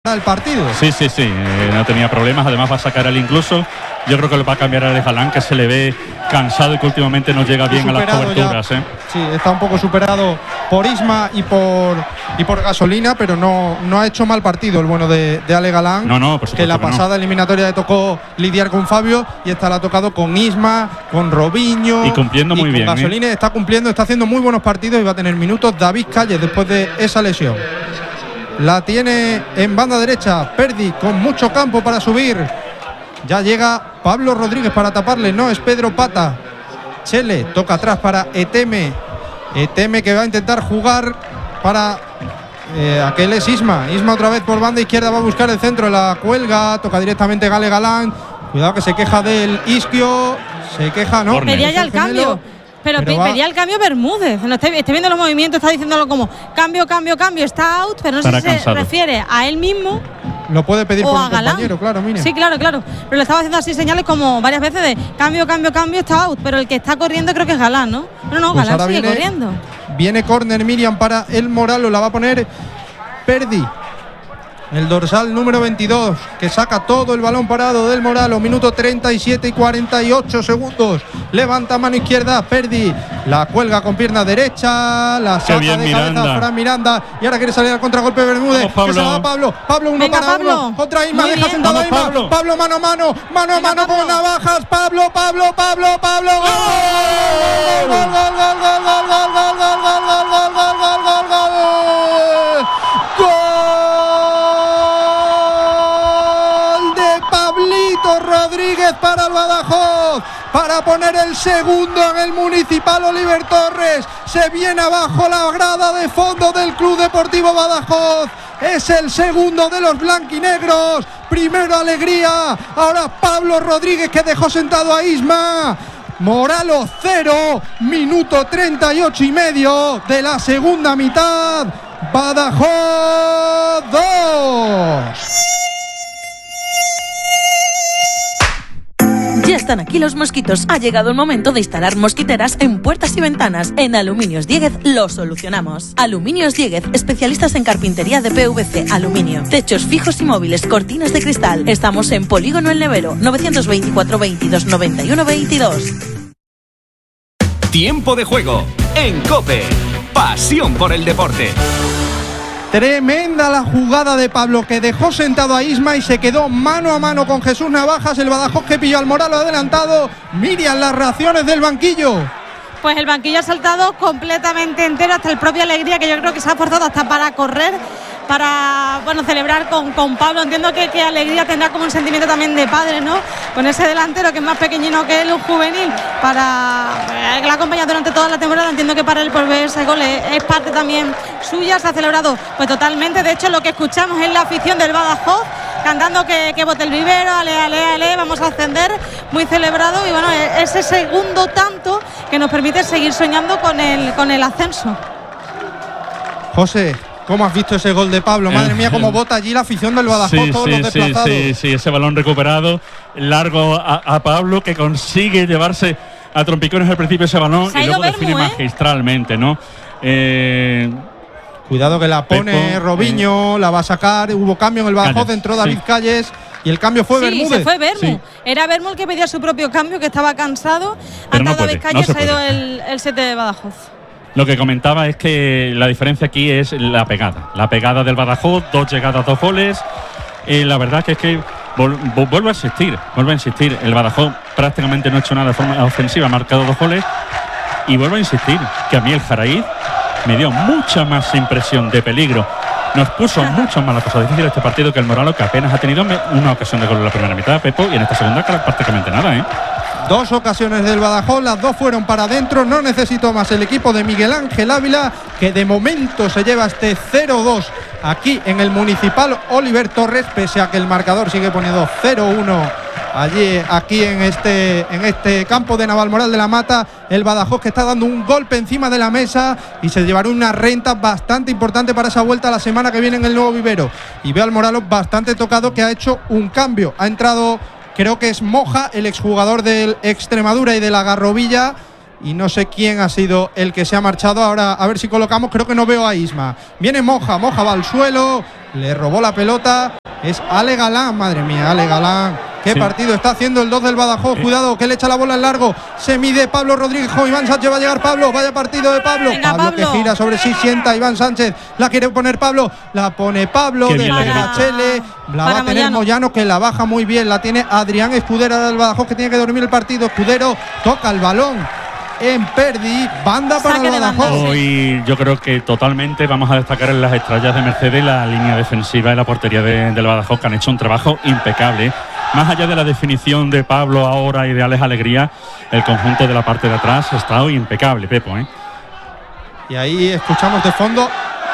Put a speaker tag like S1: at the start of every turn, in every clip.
S1: el partido.
S2: Sí, no tenía problemas, además va a sacar al incluso. Yo creo que lo va a cambiar a Alex Galán, que se le ve cansado y que últimamente no llega bien a las coberturas.
S1: Sí, está un poco superado por Isma y por Gasolina, pero no ha hecho mal partido el bueno de Alex Galán.
S2: No, por supuesto
S1: que la pasada eliminatoria le tocó lidiar con Fabio y esta la ha tocado con Isma, con Robinho.
S2: Y cumpliendo muy bien.
S1: Gasolina está cumpliendo, está haciendo muy buenos partidos y va a tener minutos David Calles después de esa lesión. La tiene en banda derecha Perdi con mucho campo para subir. Ya llega Pablo Rodríguez para taparle. No, es Pedro Pata. Chele toca atrás para Eteme. Eteme que va a intentar jugar para aquel es Isma. Isma otra vez por banda izquierda, va a buscar el centro. La cuelga, toca directamente Gale Galán. Cuidado que se queja del Isquio. Se queja, ¿no?
S3: Pedía ya el cambio. Pero pedía el cambio Bermúdez. No, estoy viendo los movimientos, está diciéndolo como cambio, está out, pero no sé si se refiere a él mismo.
S1: Lo puede pedir por un
S3: Galán.
S1: Compañero, claro, mire.
S3: Sí, claro. Pero le estaba haciendo así señales como varias veces de cambio, está out. Pero el que está corriendo creo que es Galán, ¿no? Pero no, pues Galán sigue corriendo.
S1: Viene córner Miriam para el Moralo, la va a poner Perdi. El dorsal número 22, que saca todo el balón parado del Moralo. Minuto 37 y 48 segundos. Levanta mano izquierda, Perdi. La cuelga con pierna derecha. La saca de cabeza Fran Miranda. Y ahora quiere salir al contragolpe Bermúdez. Que se la da Pablo. Pablo uno para uno. Contra Isma, deja sentado a Isma. Pablo mano a mano con navajas. Pablo. ¡Gol! Rodríguez para el Badajoz, para poner el segundo en el Municipal. Oliver Torres se viene abajo la grada de fondo del Club Deportivo Badajoz. Es el segundo de los blanquinegros. Primero alegría, ahora Pablo Rodríguez, que dejó sentado a Isma. Moralo 0, minuto 38 y medio de la segunda mitad. Badajoz 2.
S4: Ya están aquí los mosquitos. Ha llegado el momento de instalar mosquiteras en puertas y ventanas. En Aluminios Dieguez lo solucionamos. Aluminios Dieguez, especialistas en carpintería de PVC, aluminio, techos fijos y móviles, cortinas de cristal. Estamos en Polígono El Nevero, 924 22 91 22.
S5: Tiempo de juego en COPE. Pasión por el deporte.
S1: Tremenda la jugada de Pablo, que dejó sentado a Isma y se quedó mano a mano con Jesús Navajas. El Badajoz que pilló al Moralo adelantado. Miriam, las reacciones del banquillo.
S3: Pues el banquillo ha saltado completamente entero, hasta el propio Alegría, que yo creo que se ha forzado hasta para correr, para celebrar con Pablo. Entiendo que Alegría tendrá como un sentimiento también de padre, ¿no? Con ese delantero que es más pequeñino que él, un juvenil, que la ha acompañado durante toda la temporada. Entiendo que para él por ver ese gol es parte también suya. Se ha celebrado pues totalmente. De hecho, lo que escuchamos es la afición del Badajoz cantando que bote el vivero, ale, vamos a ascender, muy celebrado. Y bueno, ese segundo tanto que nos permite seguir soñando con el ascenso.
S1: José, ¿cómo has visto ese gol de Pablo? Madre mía, cómo bota allí la afición del Badajoz, todos los desplazados.
S2: Sí, ese balón recuperado, largo a Pablo, que consigue llevarse a trompicones al principio ese balón y luego define magistralmente, ¿no?
S1: Cuidado que la pone Robinho, la va a sacar. Hubo cambio en el Badajoz, entró David Calles y el cambio fue Bermúdez.
S3: Sí, se fue Bermú. Sí. Era Bermú el que pedía su propio cambio, que estaba cansado. Ha entrado David Calles, ha ido el 7 de Badajoz.
S2: Lo que comentaba es que la diferencia aquí es la pegada del Badajoz, 2 llegadas, 2 goles. La verdad que es que vuelvo a insistir, el Badajoz prácticamente no ha hecho nada de forma ofensiva, ha marcado 2 goles. Y vuelvo a insistir que a mí el Jaraíz me dio mucha más impresión de peligro. Nos puso mucho más la cosa difícil este partido que el Moralo, que apenas ha tenido una ocasión de gol en la primera mitad, Pepo, y en esta segunda prácticamente nada,
S1: 2 ocasiones del Badajoz, las 2 fueron para adentro. No necesitó más el equipo de Miguel Ángel Ávila, que de momento se lleva este 0-2 aquí en el Municipal. Oliver Torres, pese a que el marcador sigue poniendo 0-1 aquí en este campo de Navalmoral de la Mata. El Badajoz que está dando un golpe encima de la mesa y se llevará una renta bastante importante para esa vuelta la semana que viene en el nuevo vivero. Y veo al Moralo bastante tocado, que ha hecho un cambio. Ha entrado, creo que es Moja, el exjugador del Extremadura y de la Garrovilla. y no sé quién ha sido el que se ha marchado. Ahora a ver si colocamos, creo que no veo a Isma. Viene Moja va al suelo, le robó la pelota, es Ale Galán, madre mía, Ale Galán. Qué partido está haciendo el 2 del Badajoz. Cuidado, que le echa la bola en largo. Se mide Pablo Rodríguez. Iván Sánchez va a llegar Pablo. Vaya partido de Pablo.
S3: Venga,
S1: Pablo que gira sobre sí, sienta Iván Sánchez. La quiere poner Pablo. La pone Pablo. De Chele. La va a tener Moyano, que la baja muy bien. La tiene Adrián Escudero del Badajoz, que tiene que dormir el partido. Escudero toca el balón en Perdi, banda para el Badajoz.
S2: Hoy yo creo que totalmente vamos a destacar en las estrellas de Mercedes la línea defensiva y la portería del Badajoz, que han hecho un trabajo impecable. Más allá de la definición de Pablo ahora y de Alex Alegría, el conjunto de la parte de atrás está hoy impecable, Pepo, ¿eh?
S1: Y ahí escuchamos de fondo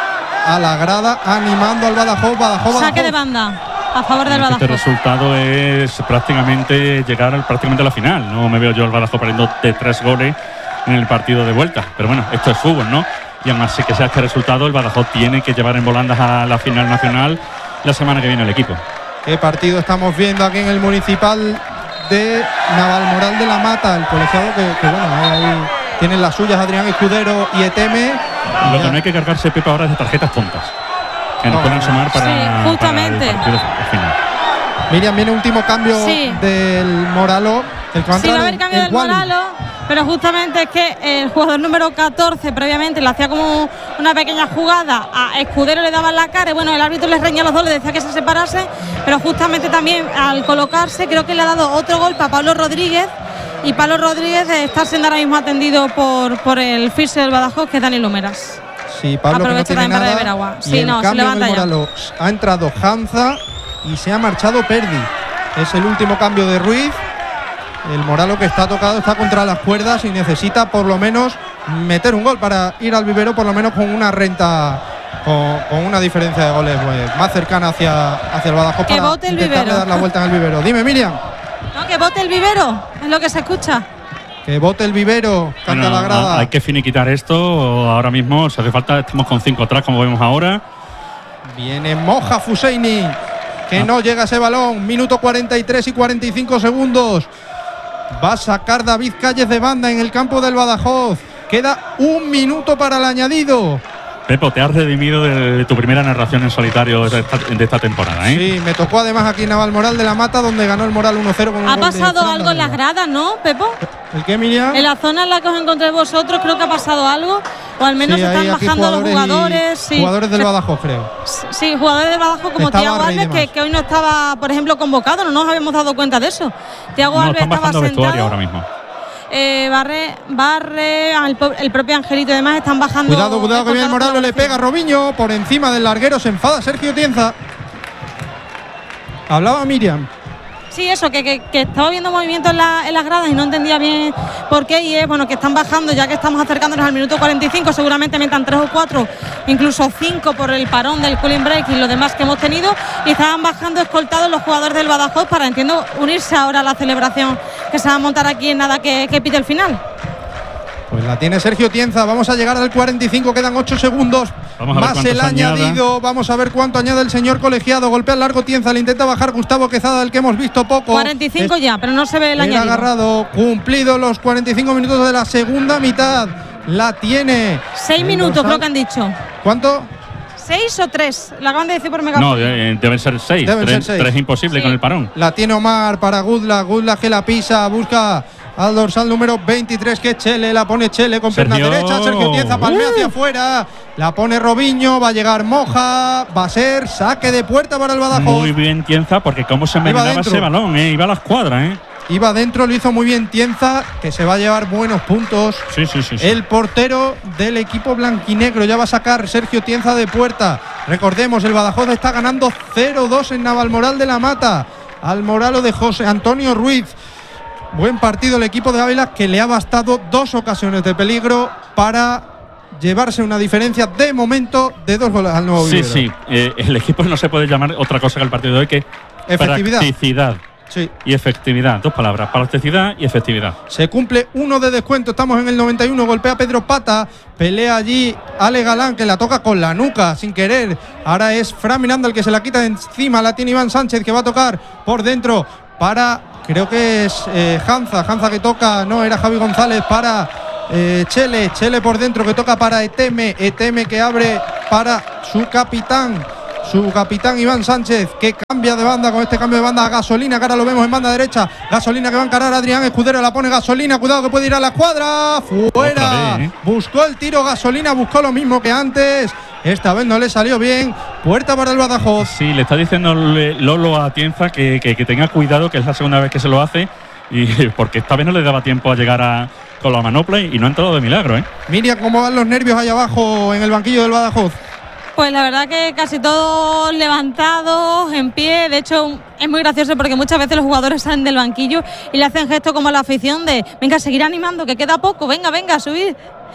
S1: a la grada animando al Badajoz.
S3: Saque de banda a favor del Badajoz.
S2: Este resultado es prácticamente llegar prácticamente a la final. No me veo yo al Badajoz perdiendo de 3 goles en el partido de vuelta. Pero bueno, esto es fútbol, ¿no? Y además, si que sea este resultado, el Badajoz tiene que llevar en volandas a la final nacional la semana que viene el equipo.
S1: ¿Qué partido estamos viendo aquí en el Municipal de Navalmoral de la Mata? El colegiado que bueno, ahí tienen las suyas Adrián Escudero y Eteme.
S2: Lo que no hay que cargarse, Pepe, ahora es de tarjetas tontas, que nos pueden sumar para,
S3: justamente,
S2: para el partido final.
S1: Miriam, viene último cambio del Moralo. El que va a entrar
S3: va a haber cambio del Moralo. Pero justamente es que el jugador número 14 previamente le hacía como una pequeña jugada a Escudero, le daba la cara y bueno, el árbitro les reñía los dos, le decía que se separase, pero justamente también al colocarse creo que le ha dado otro golpe a Pablo Rodríguez, y Pablo Rodríguez está siendo ahora mismo atendido por el fisio del Badajoz, que es Dani Lumeras.
S1: Sí, Pablo
S3: aprovecha
S1: que no tiene
S3: también
S1: nada,
S3: para beber agua.
S1: Y
S3: Sí,
S1: el
S3: no, se
S1: cambio
S3: levanta
S1: del
S3: ya.
S1: Moralo. Ha entrado Hanza y se ha marchado Perdi. Es el último cambio de Ruiz. El Moralo, que está tocado, está contra las cuerdas y necesita por lo menos meter un gol para ir al vivero, por lo menos con una renta, con una diferencia de goles pues, más cercana hacia el Badajoz,
S3: que
S1: para
S3: bote el
S1: intentarle
S3: vivero.
S1: dar la vuelta en el vivero. Dime, Miriam.
S3: No, que bote el vivero, es lo que se escucha.
S1: Que bote el vivero, canta la grada.
S2: Hay que finiquitar esto ahora mismo. Si hace falta, estamos con 5 atrás, como vemos ahora.
S1: Viene Moja Fuseini, que no llega ese balón. Minuto 43 y 45 segundos. Va a sacar David Calles de banda en el campo del Badajoz. Queda 1 minuto para el añadido.
S2: Pepo, te has redimido de tu primera narración en solitario de esta temporada, ¿eh?
S1: Sí, me tocó además aquí en Navalmoral de la Mata, donde ganó el Moral 1-0 con un
S3: ¿Ha
S1: gol
S3: pasado
S1: de
S3: algo en las gradas, no, Pepo?
S1: ¿El qué, Miriam?
S3: En la zona en la que os encontréis vosotros creo que ha pasado algo, o al menos
S1: Sí,
S3: están
S1: hay aquí
S3: bajando los jugadores. Sí.
S1: Jugadores del Badajoz, creo.
S3: Sí, jugadores de Badajoz como
S1: Estaba
S3: Thiago
S1: Rey
S3: Alves, que hoy no estaba, por ejemplo, convocado, no nos habíamos dado cuenta de eso. Thiago
S2: No,
S3: Alves
S2: están
S3: estaba
S2: bajando vestuario
S3: sentado.
S2: ahora mismo.
S3: Barre, el propio Angelito y demás están bajando.
S1: Cuidado, que viene el Moralo, le pega a Robinho por encima del larguero, se enfada Sergio Tienza. Hablaba Miriam.
S3: Sí, eso, que estaba viendo movimientos en las gradas y no entendía bien por qué, y es bueno que están bajando ya que estamos acercándonos al minuto 45, seguramente metan 3 o 4, incluso 5 por el parón del cooling break y lo demás que hemos tenido, y estaban bajando escoltados los jugadores del Badajoz para, entiendo, unirse ahora a la celebración que se va a montar aquí en nada que pite el final.
S1: Pues la tiene Sergio Tienza. Vamos a llegar al 45, quedan 8 segundos. Más el añadido. Vamos a ver cuánto añade el señor colegiado. Golpea el largo Tienza, le intenta bajar Gustavo Quezada, el que hemos visto poco.
S3: 45 ya, pero no se ve el añadido.
S1: Agarrado, cumplido los 45 minutos de la segunda mitad. La tiene.
S3: 6 minutos creo que han dicho.
S1: ¿Cuánto?
S3: 6 o 3, la acaban de decir por megáfono.
S2: No, deben ser 6. 3 imposible, sí, con el parón.
S1: La tiene Omar para Gudla que la pisa, busca al dorsal número 23, que es Chele, la pone Chele con pierna derecha, Sergio Tienza palmea hacia afuera, la pone Robinho, va a llegar Moja, va a ser saque de puerta para el Badajoz.
S2: Muy bien Tienza, porque cómo se envenenaba ese balón, iba a la escuadra,
S1: Iba dentro, lo hizo muy bien Tienza, que se va a llevar buenos puntos.
S2: Sí.
S1: El portero del equipo blanquinegro ya va a sacar Sergio Tienza de puerta. Recordemos, el Badajoz está ganando 0-2 en Navalmoral de la Mata al Moralo de José Antonio Ruiz. Buen partido el equipo de Ávila, que le ha bastado 2 ocasiones de peligro para llevarse una diferencia de momento de 2 goles al nuevo vivero.
S2: Sí. El equipo no se puede llamar otra cosa que el partido de hoy que practicidad.
S1: Sí.
S2: Y efectividad, 2 palabras, practicidad y efectividad.
S1: Se cumple 1 de descuento, estamos en el 91, golpea Pedro Pata, pelea allí Ale Galán, que la toca con la nuca sin querer. Ahora es Fran Miranda el que se la quita de encima, la tiene Iván Sánchez, que va a tocar por dentro para, creo que es Hanza que toca, no, era Javi González para Chele por dentro que toca para Eteme que abre para su capitán Iván Sánchez, que cambia de banda con este cambio de banda a Gasolina, que ahora lo vemos en banda derecha. Gasolina que va a encarar a Adrián Escudero, la pone Gasolina, cuidado que puede ir a la escuadra, fuera. Buscó el tiro Gasolina, buscó lo mismo que antes, esta vez no le salió bien. Puerta para el Badajoz.
S2: Sí, le está diciendo Lolo a Tienza que tenga cuidado, que es la segunda vez que se lo hace, y porque esta vez no le daba tiempo a llegar con la manopla y no ha entrado de milagro, ¿eh?
S1: Miriam, ¿cómo van los nervios allá abajo en el banquillo del Badajoz?
S3: Pues la verdad que casi todos levantados, en pie. De hecho, es muy gracioso porque muchas veces los jugadores salen del banquillo y le hacen gestos como a la afición de venga, seguir animando, que queda poco, venga, subir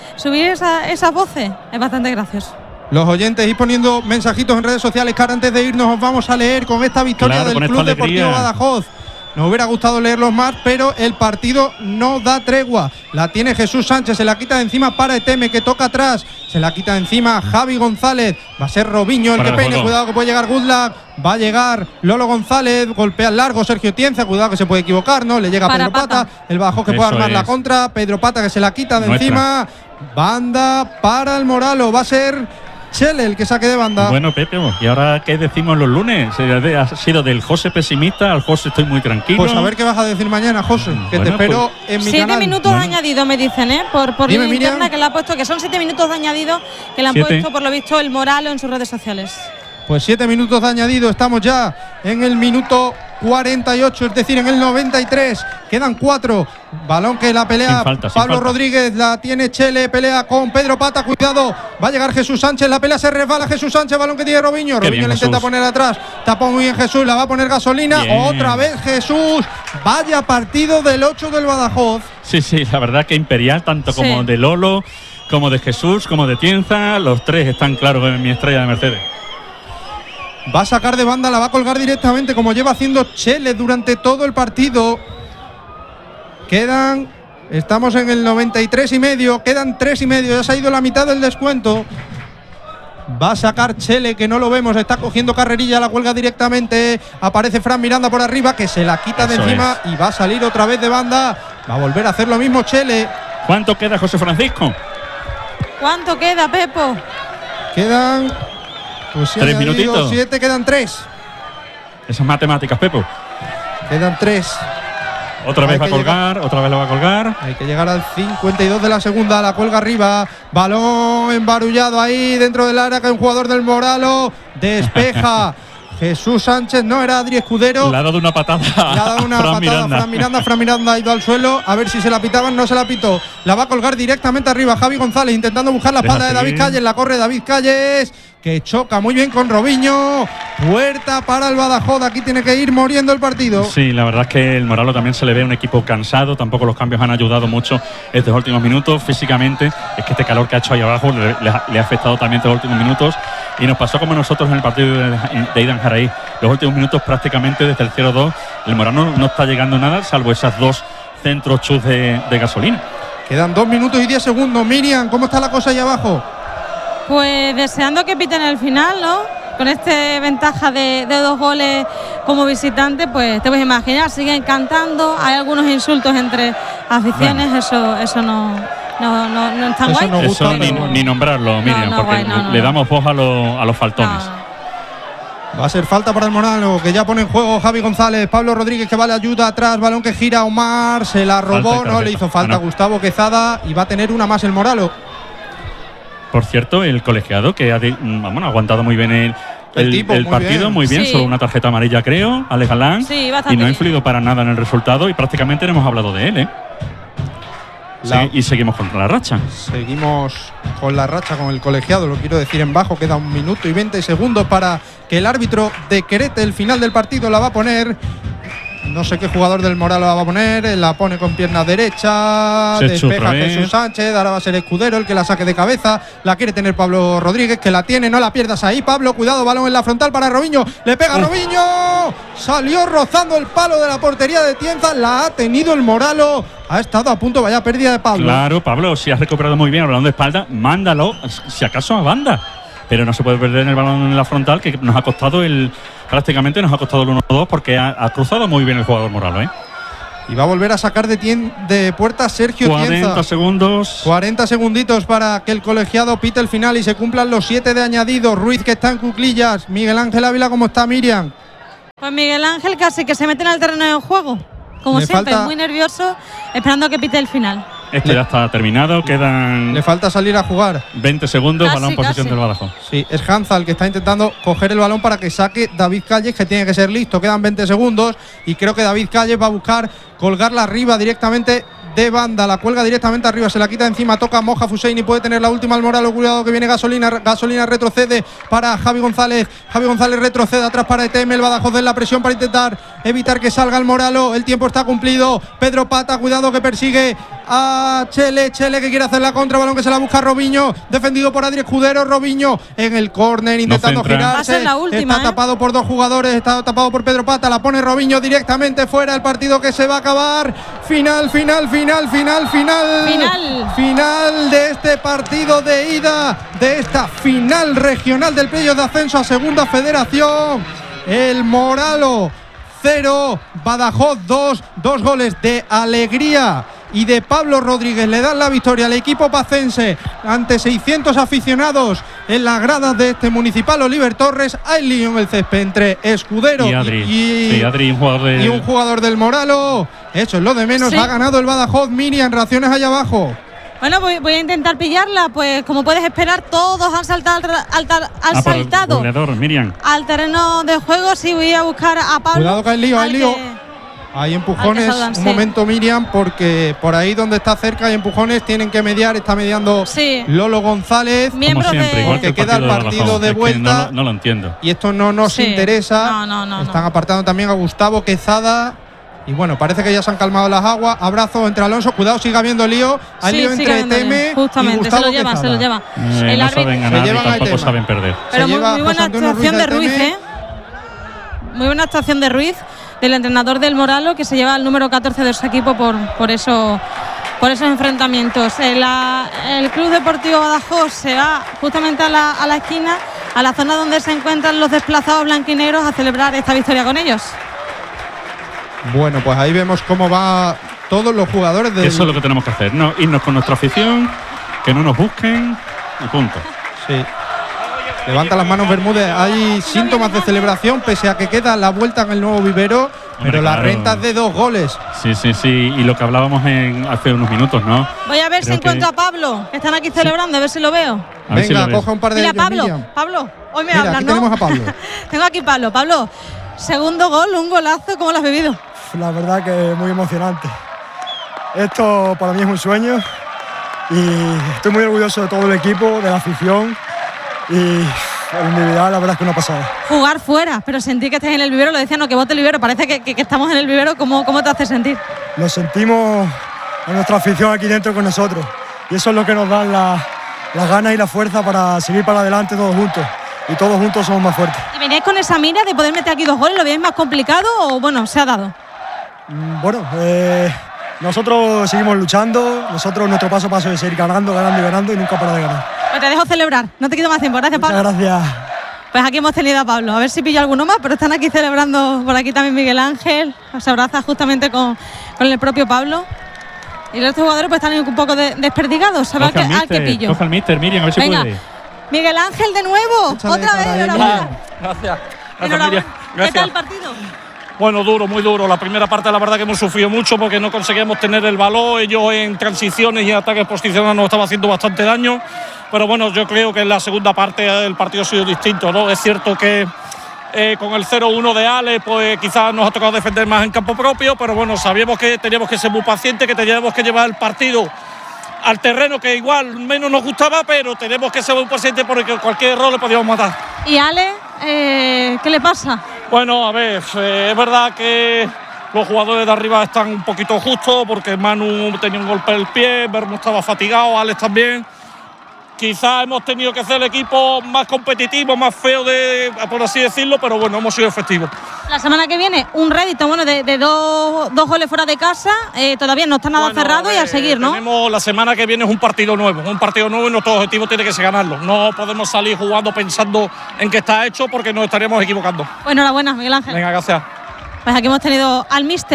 S3: esas voces. Es bastante gracioso.
S1: Los oyentes ir poniendo mensajitos en redes sociales, que ahora antes de irnos os vamos a leer con esta victoria del Club Deportivo Badajoz. Nos hubiera gustado leerlos más, pero el partido no da tregua. La tiene Jesús Sánchez, se la quita de encima para Eteme, que toca atrás. Se la quita de encima Javi González. Va a ser Robinho el que peine. Cuidado que puede llegar Goodluck. Va a llegar Lolo González. Golpea el largo Sergio Tienza. Cuidado que se puede equivocar, ¿no? Le llega Pedro Pata. El Badajoz que puede armar la contra. Pedro Pata que se la quita de encima. Banda para el Moralo. Va a ser Chele el que saque de banda.
S2: Bueno, Pepe, ¿y ahora qué decimos los lunes? ¿Ha sido del José pesimista al José estoy muy tranquilo?
S1: Pues a ver qué vas a decir mañana, José, que bueno, te espero en mi
S3: 7
S1: canal.
S3: 7 minutos de añadido me dicen, por
S1: Dime,
S3: línea interna, que le ha puesto, que son 7 minutos de añadido que le han puesto, por lo visto, el Moralo en sus redes sociales.
S1: Pues 7 minutos de añadido, estamos ya en el minuto 48, es decir, en el 93. Quedan 4. Balón que la pelea Pablo Rodríguez, la tiene Chele, pelea con Pedro Pata, cuidado, va a llegar Jesús Sánchez, la pelea se resbala Jesús Sánchez, balón que tiene Robinho le intenta poner atrás, tapó muy bien Jesús, la va a poner Gasolina, otra vez Jesús. Vaya partido del 8 del Badajoz.
S2: Sí, la verdad que imperial, tanto como de Lolo, como de Jesús, como de Tienza, los tres están claros en mi estrella de Mercedes.
S1: Va a sacar de banda, la va a colgar directamente como lleva haciendo Chele durante todo el partido. Estamos en el 93 y medio, quedan 3 y medio, ya se ha ido la mitad del descuento. Va a sacar Chele, que no lo vemos, está cogiendo carrerilla, la cuelga directamente. Aparece Fran Miranda por arriba, que se la quita de encima y va a salir otra vez de banda. Va a volver a hacer lo mismo Chele.
S2: ¿Cuánto queda, José Francisco?
S3: ¿Cuánto queda, Pepo?
S1: Quedan... Pues
S2: 3 minutitos.
S1: 7, quedan 3.
S2: Esas matemáticas, Pepo.
S1: Quedan 3.
S2: Otra vez va a colgar, otra vez lo va a colgar.
S1: Hay que llegar al 52 de la segunda, la cuelga arriba. Balón embarullado ahí dentro del área, que un jugador del Moralo despeja. Jesús Sánchez, no, era Adri Escudero.
S2: Le ha dado una patada.
S1: Le ha dado una patada Fran Miranda ha ido al suelo. A ver si se la pitaban, no se la pitó. La va a colgar directamente arriba Javi González, intentando buscar la espalda de David Calles. La corre David Calles, que choca muy bien con Robinho. Puerta para el Badajoz. Aquí tiene que ir muriendo el partido.
S2: Sí, la verdad es que el Moralo también se le ve un equipo cansado. Tampoco los cambios han ayudado mucho estos últimos minutos. Físicamente, es que este calor que ha hecho ahí abajo le ha afectado también estos últimos minutos. Y nos pasó como nosotros en el partido de Aidan Jaraí. Los últimos minutos, prácticamente desde el 0-2, el Moralo no está llegando nada, salvo esas 2 centros chus de Gasolina.
S1: Quedan 2 minutos y 10 segundos. Miriam, ¿cómo está la cosa ahí abajo?
S3: Pues deseando que piten el final, ¿no? Con esta ventaja de 2 goles como visitante, pues te puedes imaginar, siguen cantando, hay algunos insultos entre aficiones, bueno. Eso no está guay.
S2: No gusta, ni nombrarlo, Miriam, porque le damos voz a los faltones.
S1: Va a ser falta para el Moralo, que ya pone en juego Javi González. Pablo Rodríguez, que va a la ayuda atrás, balón que gira Omar, se la robó, no le hizo falta a Gustavo Quezada, y va a tener una más el Moralo.
S2: Por cierto, el colegiado que ha aguantado muy bien el partido, muy bien, solo una tarjeta amarilla, creo, Alex Galán, y no ha influido para nada en el resultado, y prácticamente no hemos hablado de él, y seguimos con la racha.
S1: Seguimos con la racha con el colegiado, lo quiero decir en bajo. Queda 1 minuto y 20 segundos para que el árbitro decrete el final del partido. La va a poner, no sé qué jugador del Moralo la va a poner, la pone con pierna derecha, despeja Jesús Sánchez, ahora va a ser Escudero el que la saque de cabeza, la quiere tener Pablo Rodríguez, que la tiene, no la pierdas ahí, Pablo, cuidado, balón en la frontal para Robinho, le pega Robinho, salió rozando el palo de la portería de Tienza, la ha tenido el Moralo, ha estado a punto, vaya pérdida de Pablo.
S2: Claro, Pablo, si has recuperado muy bien el balón de espalda, mándalo, si acaso a banda. Pero no se puede perder en el balón en la frontal, que nos ha costado prácticamente nos ha costado el 1-2, porque ha cruzado muy bien el jugador Moralo,
S1: Y va a volver a sacar de puerta Sergio
S2: 40
S1: Tienza.
S2: segundos.
S1: 40 segunditos para que el colegiado pite el final y se cumplan los 7 de añadido. Ruiz, que está en cuclillas. Miguel Ángel Ávila, ¿cómo está, Miriam?
S3: Pues Miguel Ángel casi que se mete en el terreno de juego. Como
S1: Le
S3: siempre,
S1: falta-
S3: muy nervioso, esperando que pite el final.
S2: Esto ya está terminado. Quedan
S1: Le falta salir a jugar.
S2: 20 segundos.
S3: Casi,
S2: Balón en posesión
S3: casi.
S2: del Badajoz.
S1: Sí, es Hanza el que está intentando coger el balón para que saque David Calles, que tiene que ser listo. Quedan 20 segundos y creo que David Calles va a buscar colgarla arriba directamente de banda. La cuelga directamente arriba, se la quita encima, toca Moja Fuseini, puede tener la última al Moralo. Cuidado que viene Gasolina. Gasolina retrocede para Javi González. Javi González retrocede atrás para Eteme. El Badajoz en la presión para intentar evitar que salga el Moralo. El tiempo está cumplido. Pedro Pata, cuidado que persigue a Chele que quiere hacer la contra, balón que se la busca Robinho, defendido por Adri Escudero. Robinho en el córner intentando
S2: centra.
S3: Va a
S1: girarse,
S3: ser la última,
S1: está tapado por dos jugadores, está tapado por Pedro Pata, la pone Robinho directamente fuera. El partido que se va a acabar. Final de este partido de ida, de esta final regional del playoff de ascenso a Segunda Federación. El Moralo 0, Badajoz 2 goles de Alegría y de Pablo Rodríguez le dan la victoria al equipo pacense ante 600 aficionados en las gradas de este Municipal Oliver Torres. Hay lío en el césped entre Escudero
S2: Y Adri.
S1: y
S2: Adri, un jugador de.
S1: y un jugador del Moralo. Eso es lo de menos.
S3: Sí.
S1: Ha ganado el Badajoz. Miriam, reacciones allá abajo.
S3: Bueno, voy a intentar pillarla, pues como puedes esperar, todos han saltado
S2: por el goleador, Miriam.
S3: al terreno de juego. Sí, voy a buscar a Pablo.
S1: Cuidado que hay lío,
S3: al
S1: hay lío.
S3: que-
S1: Hay empujones.
S3: Al que salgan,
S1: Un
S3: sí.
S1: momento, Miriam, porque por ahí donde está cerca hay empujones. Tienen que mediar. Está mediando
S3: Sí.
S1: Lolo González.
S3: Miembros
S2: Como siempre,
S3: de-
S2: igual que el
S1: Porque queda el partido
S2: Badajoz.
S1: de
S2: Es que
S1: vuelta.
S2: no lo entiendo.
S1: Y esto no nos
S3: Sí.
S1: interesa.
S3: No.
S1: Están apartando también a Gustavo Quezada. Y bueno, parece que ya se han calmado las aguas. Abrazo entre Alonso. Cuidado, sigue habiendo lío. Hay
S3: Sí,
S1: lío
S3: sigue
S1: entre
S3: habiendo lío.
S1: Teme y
S3: Justamente,
S1: Gustavo
S3: se lo lleva,
S1: Quezada.
S3: se lo lleva. El
S2: No
S3: árbitro.
S2: saben
S1: Se
S2: ganar y
S1: llevan a
S2: tampoco
S1: Etema.
S2: saben perder.
S3: Pero
S1: Se
S3: muy,
S1: lleva
S3: muy
S1: José
S3: buena
S1: Antonio
S3: actuación
S1: Ruiz
S3: de Ruiz,
S1: Teme.
S3: ¿eh? Muy buena actuación de Ruiz, del entrenador del Moralo, que se lleva el número 14 de su equipo por esos enfrentamientos. El Club Deportivo Badajoz se va justamente a la esquina, a la zona donde se encuentran los desplazados blanquinegros, a celebrar esta victoria con ellos.
S1: Bueno, pues ahí vemos cómo va todos los jugadores del.
S2: Eso es lo que tenemos que hacer, ¿no? Irnos con nuestra afición, que no nos busquen y punto.
S1: Sí. Levanta las manos Bermúdez. Hay síntomas de celebración, pese a que queda la vuelta en el nuevo vivero. Pero la
S2: claro.
S1: renta es de 2 goles.
S2: Sí. Y lo que hablábamos hace unos minutos, ¿no?
S3: Voy a ver si
S2: Creo que-
S3: encuentro a Pablo, que están aquí celebrando, a ver si lo veo.
S2: A ver si
S1: Venga,
S2: lo ves.
S1: coja un par de
S3: Mira,
S1: ellos,
S3: Pablo,
S1: Miriam.
S3: Pablo, hoy me
S1: Mira,
S3: hablan,
S1: aquí
S3: ¿no?
S1: tenemos a Pablo.
S3: Tengo aquí Pablo. Pablo, segundo gol, un golazo, ¿cómo lo has vivido?
S6: La verdad que muy emocionante. Esto para mí es un sueño y estoy muy orgulloso de todo el equipo, de la afición y el individual la verdad es que no ha pasado.
S3: Jugar fuera, pero sentir que estés en el vivero, lo decían, no, que bote el vivero, parece que estamos en el vivero. ¿Cómo te hace sentir?
S6: Lo sentimos a nuestra afición aquí dentro con nosotros y eso es lo que nos da las ganas y la fuerza para seguir para adelante todos juntos y todos juntos somos más fuertes.
S3: ¿Y veníais con esa mira de poder meter aquí 2 goles? ¿Lo veis más complicado o bueno, se ha dado?
S6: Bueno, nosotros seguimos luchando, nuestro paso a paso es seguir ganando y nunca parar de ganar.
S3: Pues te dejo celebrar, no te quito más tiempo. Gracias,
S6: Muchas
S3: Pablo.
S6: gracias.
S3: Pues aquí hemos tenido a Pablo, a ver si pillo alguno más, pero están aquí celebrando por aquí también Miguel Ángel, se abraza justamente con el propio Pablo. Y los otros jugadores pues están un poco desperdigados, saben al que pillo.
S2: Coge al míster, Miriam, a ver si
S3: Venga,
S2: puede.
S3: Miguel Ángel de nuevo,
S1: Échale
S3: otra vez,
S1: para ahí,
S3: enhorabuena.
S7: Gracias.
S3: Enhorabuena.
S7: Miriam.
S3: ¿Qué
S7: Gracias.
S3: tal el partido?
S7: Bueno, duro, muy duro. La primera parte la verdad que hemos sufrido mucho porque no conseguíamos tener el balón. Ellos en transiciones y en ataques posicionales nos estaban haciendo bastante daño. Pero bueno, yo creo que en la segunda parte el partido ha sido distinto, ¿no? Es cierto que con el 0-1 de Ale, pues quizás nos ha tocado defender más en campo propio, pero bueno, sabíamos que teníamos que ser muy pacientes, que teníamos que llevar el partido al terreno que igual menos nos gustaba, pero tenemos que ser muy pacientes porque cualquier error le podíamos matar.
S3: ¿Y Ale, qué le pasa?
S7: Bueno, a ver, es verdad que los jugadores de arriba están un poquito justos porque Manu tenía un golpe en el pie, Bermú estaba fatigado, Alex también. Quizás hemos tenido que hacer el equipo más competitivo, más feo, por así decirlo, pero bueno, hemos sido efectivos.
S3: La semana que viene un rédito bueno de dos goles fuera de casa, todavía no está nada
S7: Bueno,
S3: cerrado y a seguir, ¿no?
S7: La semana que viene es un partido nuevo y nuestro objetivo tiene que ser ganarlo. No podemos salir jugando pensando en que está hecho porque nos estaríamos equivocando.
S3: Pues enhorabuena, Miguel Ángel.
S7: Venga, gracias.
S3: Pues aquí hemos tenido al míster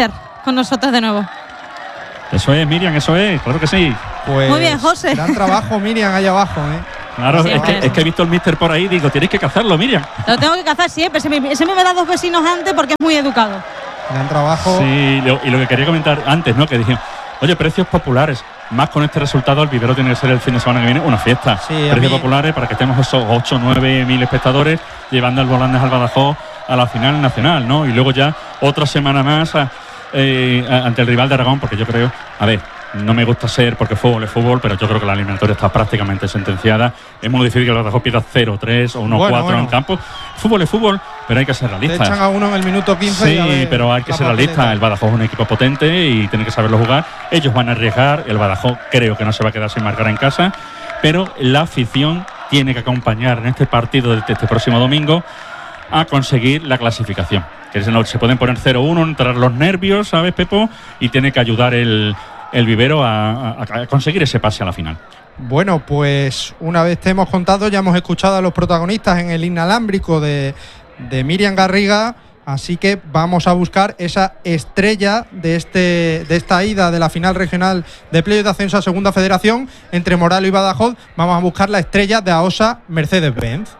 S3: con nosotros de nuevo.
S2: Eso es, Miriam, eso es, claro que sí.
S1: Pues
S3: Muy bien, José.
S1: Gran trabajo, Miriam, allá abajo, ¿eh?
S2: Claro,
S3: Sí,
S2: es que he visto el míster por ahí, digo, tenéis que cazarlo, Miriam.
S3: Lo tengo que cazar siempre. Se me da 2 vecinos antes porque es muy educado.
S1: Gran trabajo.
S2: Sí, y lo que quería comentar antes, ¿no? Que dije, oye, precios populares. Más con este resultado, el vivero tiene que ser el fin de semana que viene una fiesta.
S1: Sí,
S2: precios populares para que estemos esos 8 o 9 mil espectadores llevando el Volandes al Badajoz a la final nacional, ¿no? Y luego ya otra semana más ante el rival de Aragón, porque yo creo, a ver, no me gusta ser porque fútbol es fútbol, pero yo creo que la eliminatoria está prácticamente sentenciada. Es muy difícil que el Badajoz pierda 0-3 o 1-4 en campo. Fútbol es fútbol, pero hay que ser realistas.
S1: Le echan a uno en el minuto 15.
S2: Sí, pero hay que ser realistas. El Badajoz es un equipo potente y tiene que saberlo jugar. Ellos van a arriesgar. El Badajoz creo que no se va a quedar sin marcar en casa, pero la afición tiene que acompañar en este partido de este próximo domingo a conseguir la clasificación. Que se pueden poner 0-1, entrar los nervios, ¿sabes, Pepo? Y tiene que ayudar el vivero a conseguir ese pase a la final.
S1: Bueno, pues una vez te hemos contado, ya hemos escuchado a los protagonistas en el inalámbrico de Miriam Garriga, así que vamos a buscar esa estrella de esta ida de la final regional de playoff de ascenso a Segunda Federación entre Moralo y Badajoz. Vamos a buscar la estrella de AOSA Mercedes-Benz.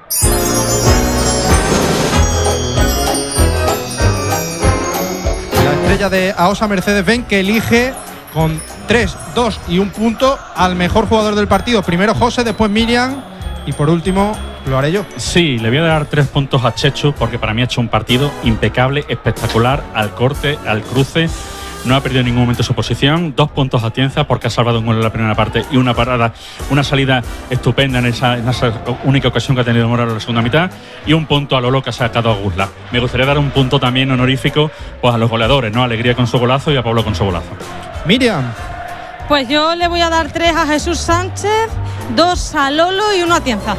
S1: La estrella de AOSA Mercedes-Benz que elige con 3, 2 y 1 punto al mejor jugador del partido. Primero José, después Miriam y por último lo haré yo.
S2: Sí, le voy a dar 3 puntos a Chechu porque para mí ha hecho un partido impecable, espectacular, al corte, al cruce. No ha perdido en ningún momento su posición. 2 puntos a Tienza porque ha salvado un gol en la primera parte y una parada, una salida estupenda en esa única ocasión que ha tenido Moralo en la segunda mitad. Y 1 punto a Lolo que ha sacado a Guzla. Me gustaría dar un punto también honorífico pues a los goleadores, ¿no? Alegría con su golazo y a Pablo con su golazo.
S1: Miriam.
S3: Pues yo le voy a dar 3 a Jesús Sánchez, 2 a Lolo y 1 a Tienza.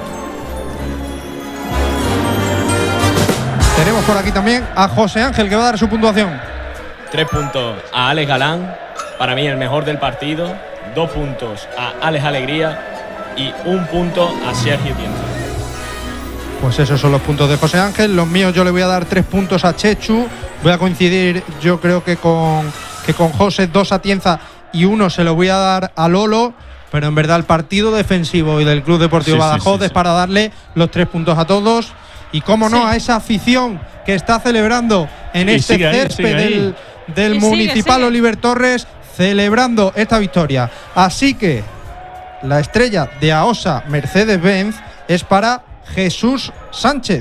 S1: Tenemos por aquí también a José Ángel que va a dar su puntuación.
S8: 3 puntos a Alex Galán, para mí el mejor del partido. 2 puntos a Alex Alegría y 1 punto a Sergio Tienza.
S1: Pues esos son los puntos de José Ángel. Los míos yo le voy a dar 3 puntos a Chechu. Voy a coincidir yo creo que con José, 2 a Tienza y 1 se lo voy a dar a Lolo. Pero en verdad el partido defensivo y del Club Deportivo Badajoz es para darle los 3 puntos a todos. Y cómo no, a esa afición que está celebrando en este césped del Municipal sigue. Oliver Torres, celebrando esta victoria. Así que la estrella de AOSA Mercedes-Benz es para Jesús Sánchez.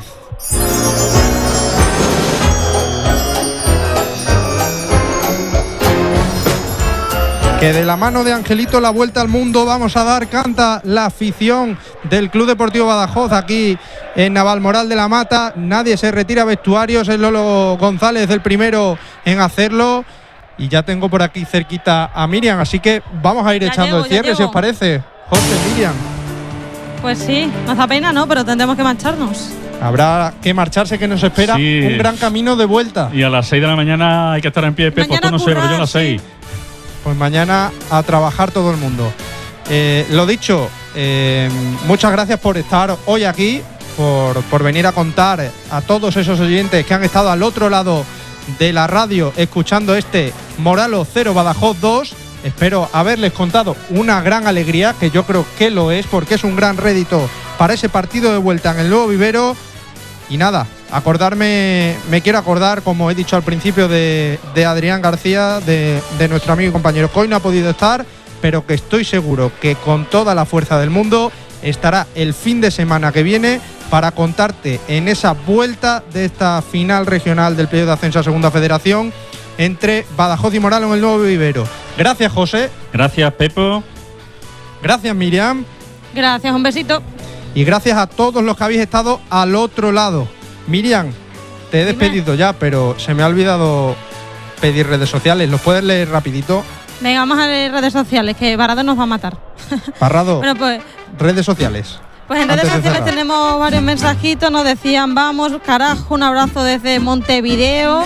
S1: Que de la mano de Angelito la vuelta al mundo vamos a dar, canta la afición del Club Deportivo Badajoz aquí en Navalmoral de la Mata. Nadie se retira a vestuarios, es Lolo González el primero en hacerlo. Y ya tengo por aquí cerquita a Miriam, así que vamos a ir echando el cierre, si os parece. José, Miriam.
S3: Pues sí, nos da pena, ¿no? Pero tendremos que marcharnos.
S1: Habrá que marcharse, que nos espera un gran camino de vuelta.
S2: Y a las 6 de la mañana hay que estar en pie, Pepo, tú no sé, pero yo a las 6.
S1: Pues mañana a trabajar todo el mundo. Lo dicho, muchas gracias por estar hoy aquí, por venir a contar a todos esos oyentes que han estado al otro lado de la radio escuchando este Moralo 0 Badajoz 2. Espero haberles contado una gran alegría, que yo creo que lo es, porque es un gran rédito para ese partido de vuelta en el nuevo vivero. Y nada, me quiero acordar, como he dicho al principio, de Adrián García, de nuestro amigo y compañero, que hoy no ha podido estar, pero que estoy seguro que con toda la fuerza del mundo estará el fin de semana que viene para contarte en esa vuelta de esta final regional del playoff de ascenso a Segunda Federación entre Badajoz y Moralo en el nuevo vivero. Gracias, José.
S2: Gracias, Pepo.
S1: Gracias, Miriam.
S3: Gracias, un besito.
S1: Y gracias a todos los que habéis estado al otro lado. Miriam, te he despedido ya, pero se me ha olvidado pedir redes sociales. ¿Los puedes leer rapidito?
S3: Venga, vamos a leer redes sociales, que Parrado nos va a matar.
S1: Parrado,
S3: bueno, pues,
S1: redes sociales.
S3: Pues en redes sociales tenemos varios mensajitos. Nos decían, vamos, carajo, un abrazo desde Montevideo.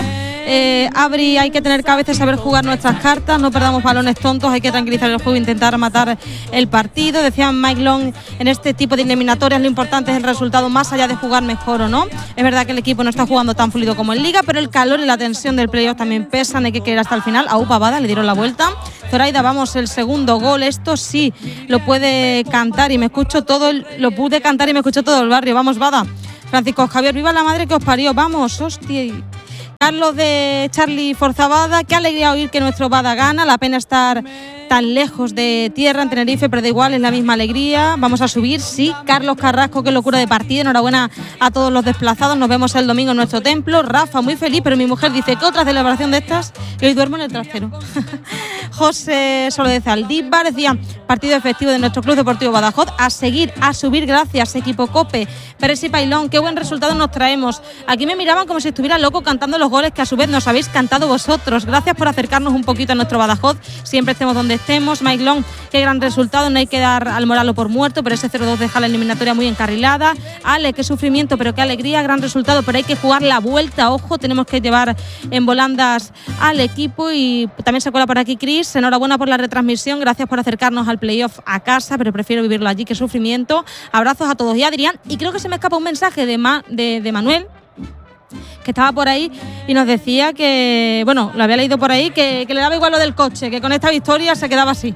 S3: Abri, hay que tener cabeza y saber jugar nuestras cartas, no perdamos balones tontos, hay que tranquilizar el juego e intentar matar el partido. Decía Mike Long, en este tipo de eliminatorias lo importante es el resultado más allá de jugar mejor o no. Es verdad que el equipo no está jugando tan fluido como en Liga, pero el calor y la tensión del playoff también pesan, hay que querer hasta el final. A Bada le dieron la vuelta. Zoraida, vamos, el segundo gol, esto sí lo puede cantar y me escucho todo, lo pude cantar y me escuchó todo el barrio. Vamos, Bada. Francisco Javier, viva la madre que os parió, vamos, hostia. Carlos de Charlie Forzabada, qué alegría oír que nuestro Bada gana, la pena estar tan lejos de tierra en Tenerife, pero da igual, es la misma alegría. Vamos a subir, sí. Carlos Carrasco, qué locura de partido, enhorabuena a todos los desplazados, nos vemos el domingo en nuestro templo. Rafa, muy feliz, pero mi mujer dice que otra celebración de estas y hoy duermo en el trasero. José Soledad Aldívar decía, partido efectivo de nuestro Club Deportivo Badajoz, a seguir, a subir, gracias, equipo Cope. Pérez y Pailón, qué buen resultado nos traemos. Aquí me miraban como si estuviera loco cantando los goles que a su vez nos habéis cantado vosotros. Gracias por acercarnos un poquito a nuestro Badajoz, siempre estemos donde estemos. Mike Long, qué gran resultado, no hay que dar al Moralo por muerto, pero ese 0-2 deja la eliminatoria muy encarrilada. Ale, qué sufrimiento, pero qué alegría, gran resultado, pero hay que jugar la vuelta, ojo, tenemos que llevar en volandas al equipo. Y también se cuela por aquí Cris, enhorabuena por la retransmisión, gracias por acercarnos al playoff a casa, pero prefiero vivirlo allí, qué sufrimiento. Abrazos a todos. Y Adrián, y creo que se me escapa un mensaje de Manuel, que estaba por ahí y nos decía que, bueno, lo había leído por ahí, que le daba igual lo del coche, que con esta victoria se quedaba así.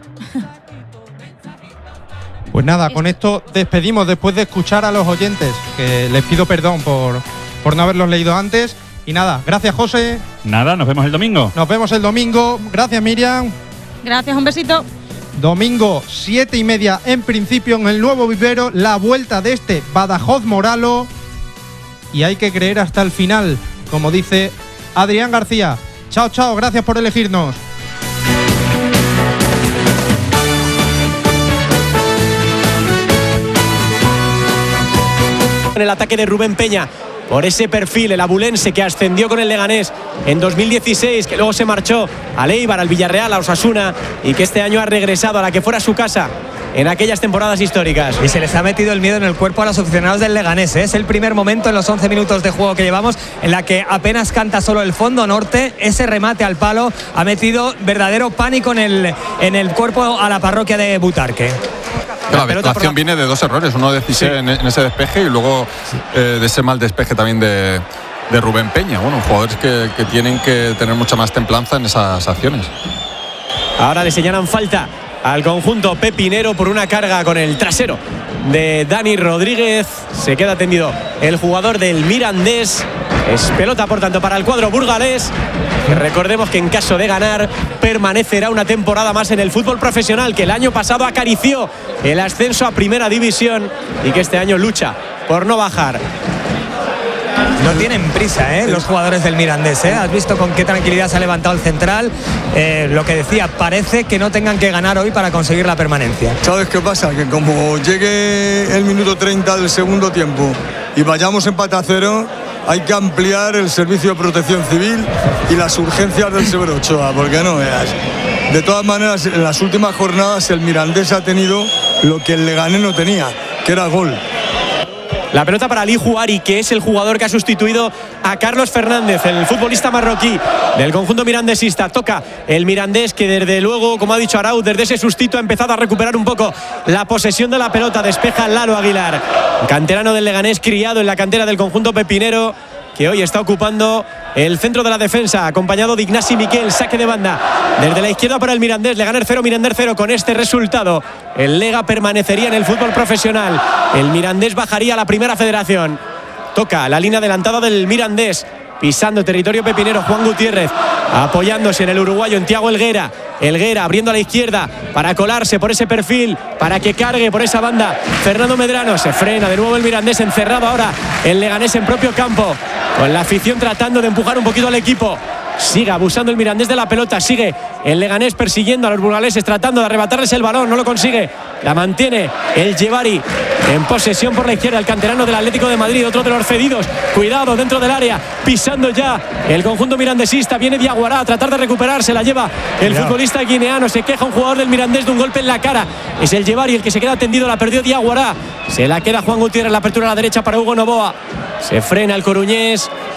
S1: Pues nada, con esto despedimos después de escuchar a los oyentes, que les pido perdón por no haberlos leído antes. Y nada, gracias José.
S2: Nada, nos vemos el domingo.
S1: Nos vemos el domingo. Gracias Miriam.
S3: Gracias, un besito.
S1: Domingo 7:30 en principio en el nuevo vivero, la vuelta de este Badajoz Moralo. Y hay que creer hasta el final, como dice Adrián García. Chao, chao, gracias por elegirnos.
S9: En el ataque de Rubén Peña, por ese perfil, el abulense que ascendió con el Leganés en 2016, que luego se marchó al Eibar, al Villarreal, a Osasuna, y que este año ha regresado a la que fuera su casa en aquellas temporadas históricas.
S10: Y se les ha metido el miedo en el cuerpo a los aficionados del Leganés, ¿eh? Es el primer momento en los 11 minutos de juego que llevamos en la que apenas canta solo el fondo norte. Ese remate al palo ha metido verdadero pánico en el cuerpo a la parroquia de Butarque.
S11: La acción viene de dos errores, uno de Cissé en ese despeje y luego de ese mal despeje también de Rubén Peña. Bueno, jugadores que tienen que tener mucha más templanza en esas acciones.
S9: Ahora le señalan falta al conjunto pepinero por una carga con el trasero de Dani Rodríguez. Se queda tendido el jugador del Mirandés. Es pelota, por tanto, para el cuadro burgalés, que recordemos que en caso de ganar permanecerá una temporada más en el fútbol profesional, que el año pasado acarició el ascenso a primera división y que este año lucha por no bajar.
S10: No tienen prisa, los jugadores del Mirandés, ¿eh? Has visto con qué tranquilidad se ha levantado el central. Lo que decía, parece que no tengan que ganar hoy para conseguir la permanencia.
S12: ¿Sabes qué pasa? Que como llegue el minuto 30 del segundo tiempo y vayamos empate a 0, hay que ampliar el servicio de protección civil y las urgencias del Severo Ochoa, porque no veas. De todas maneras, en las últimas jornadas el Mirandés ha tenido lo que el Leganés no tenía, que era gol.
S9: La pelota para Ali Juari, que es el jugador que ha sustituido a Carlos Fernández, el futbolista marroquí del conjunto mirandesista. Toca el Mirandés, que desde luego, como ha dicho Arauz, desde ese sustito ha empezado a recuperar un poco la posesión de la pelota. Despeja Lalo Aguilar, canterano del Leganés, criado en la cantera del conjunto pepinero, que hoy está ocupando el centro de la defensa, acompañado de Ignasi Miquel. Saque de banda desde la izquierda para el Mirandés. Leganés 0, Mirandés 0. Con este resultado, el Lega permanecería en el fútbol profesional. El Mirandés bajaría a la primera federación. Toca la línea adelantada del Mirandés, pisando territorio pepinero. Juan Gutiérrez apoyándose en el uruguayo, en Thiago Helguera. Helguera abriendo a la izquierda para colarse por ese perfil, para que cargue por esa banda Fernando Medrano. Se frena de nuevo el Mirandés, encerrado ahora el Leganés en propio campo, con la afición tratando de empujar un poquito al equipo. Sigue abusando el Mirandés de la pelota, sigue el Leganés persiguiendo a los burgaleses, tratando de arrebatarles el balón, no lo consigue. La mantiene el Yevari en posesión por la izquierda, el canterano del Atlético de Madrid, otro de los cedidos. Cuidado dentro del área, pisando ya el conjunto mirandesista. Viene Diaguará a tratar de recuperarse, la lleva el futbolista guineano. Se queja un jugador del Mirandés de un golpe en la cara. Es el Yevari el que se queda tendido, la perdió Diaguará. Se la queda Juan Gutiérrez, la apertura a la derecha para Hugo Novoa. Se frena el coruñés.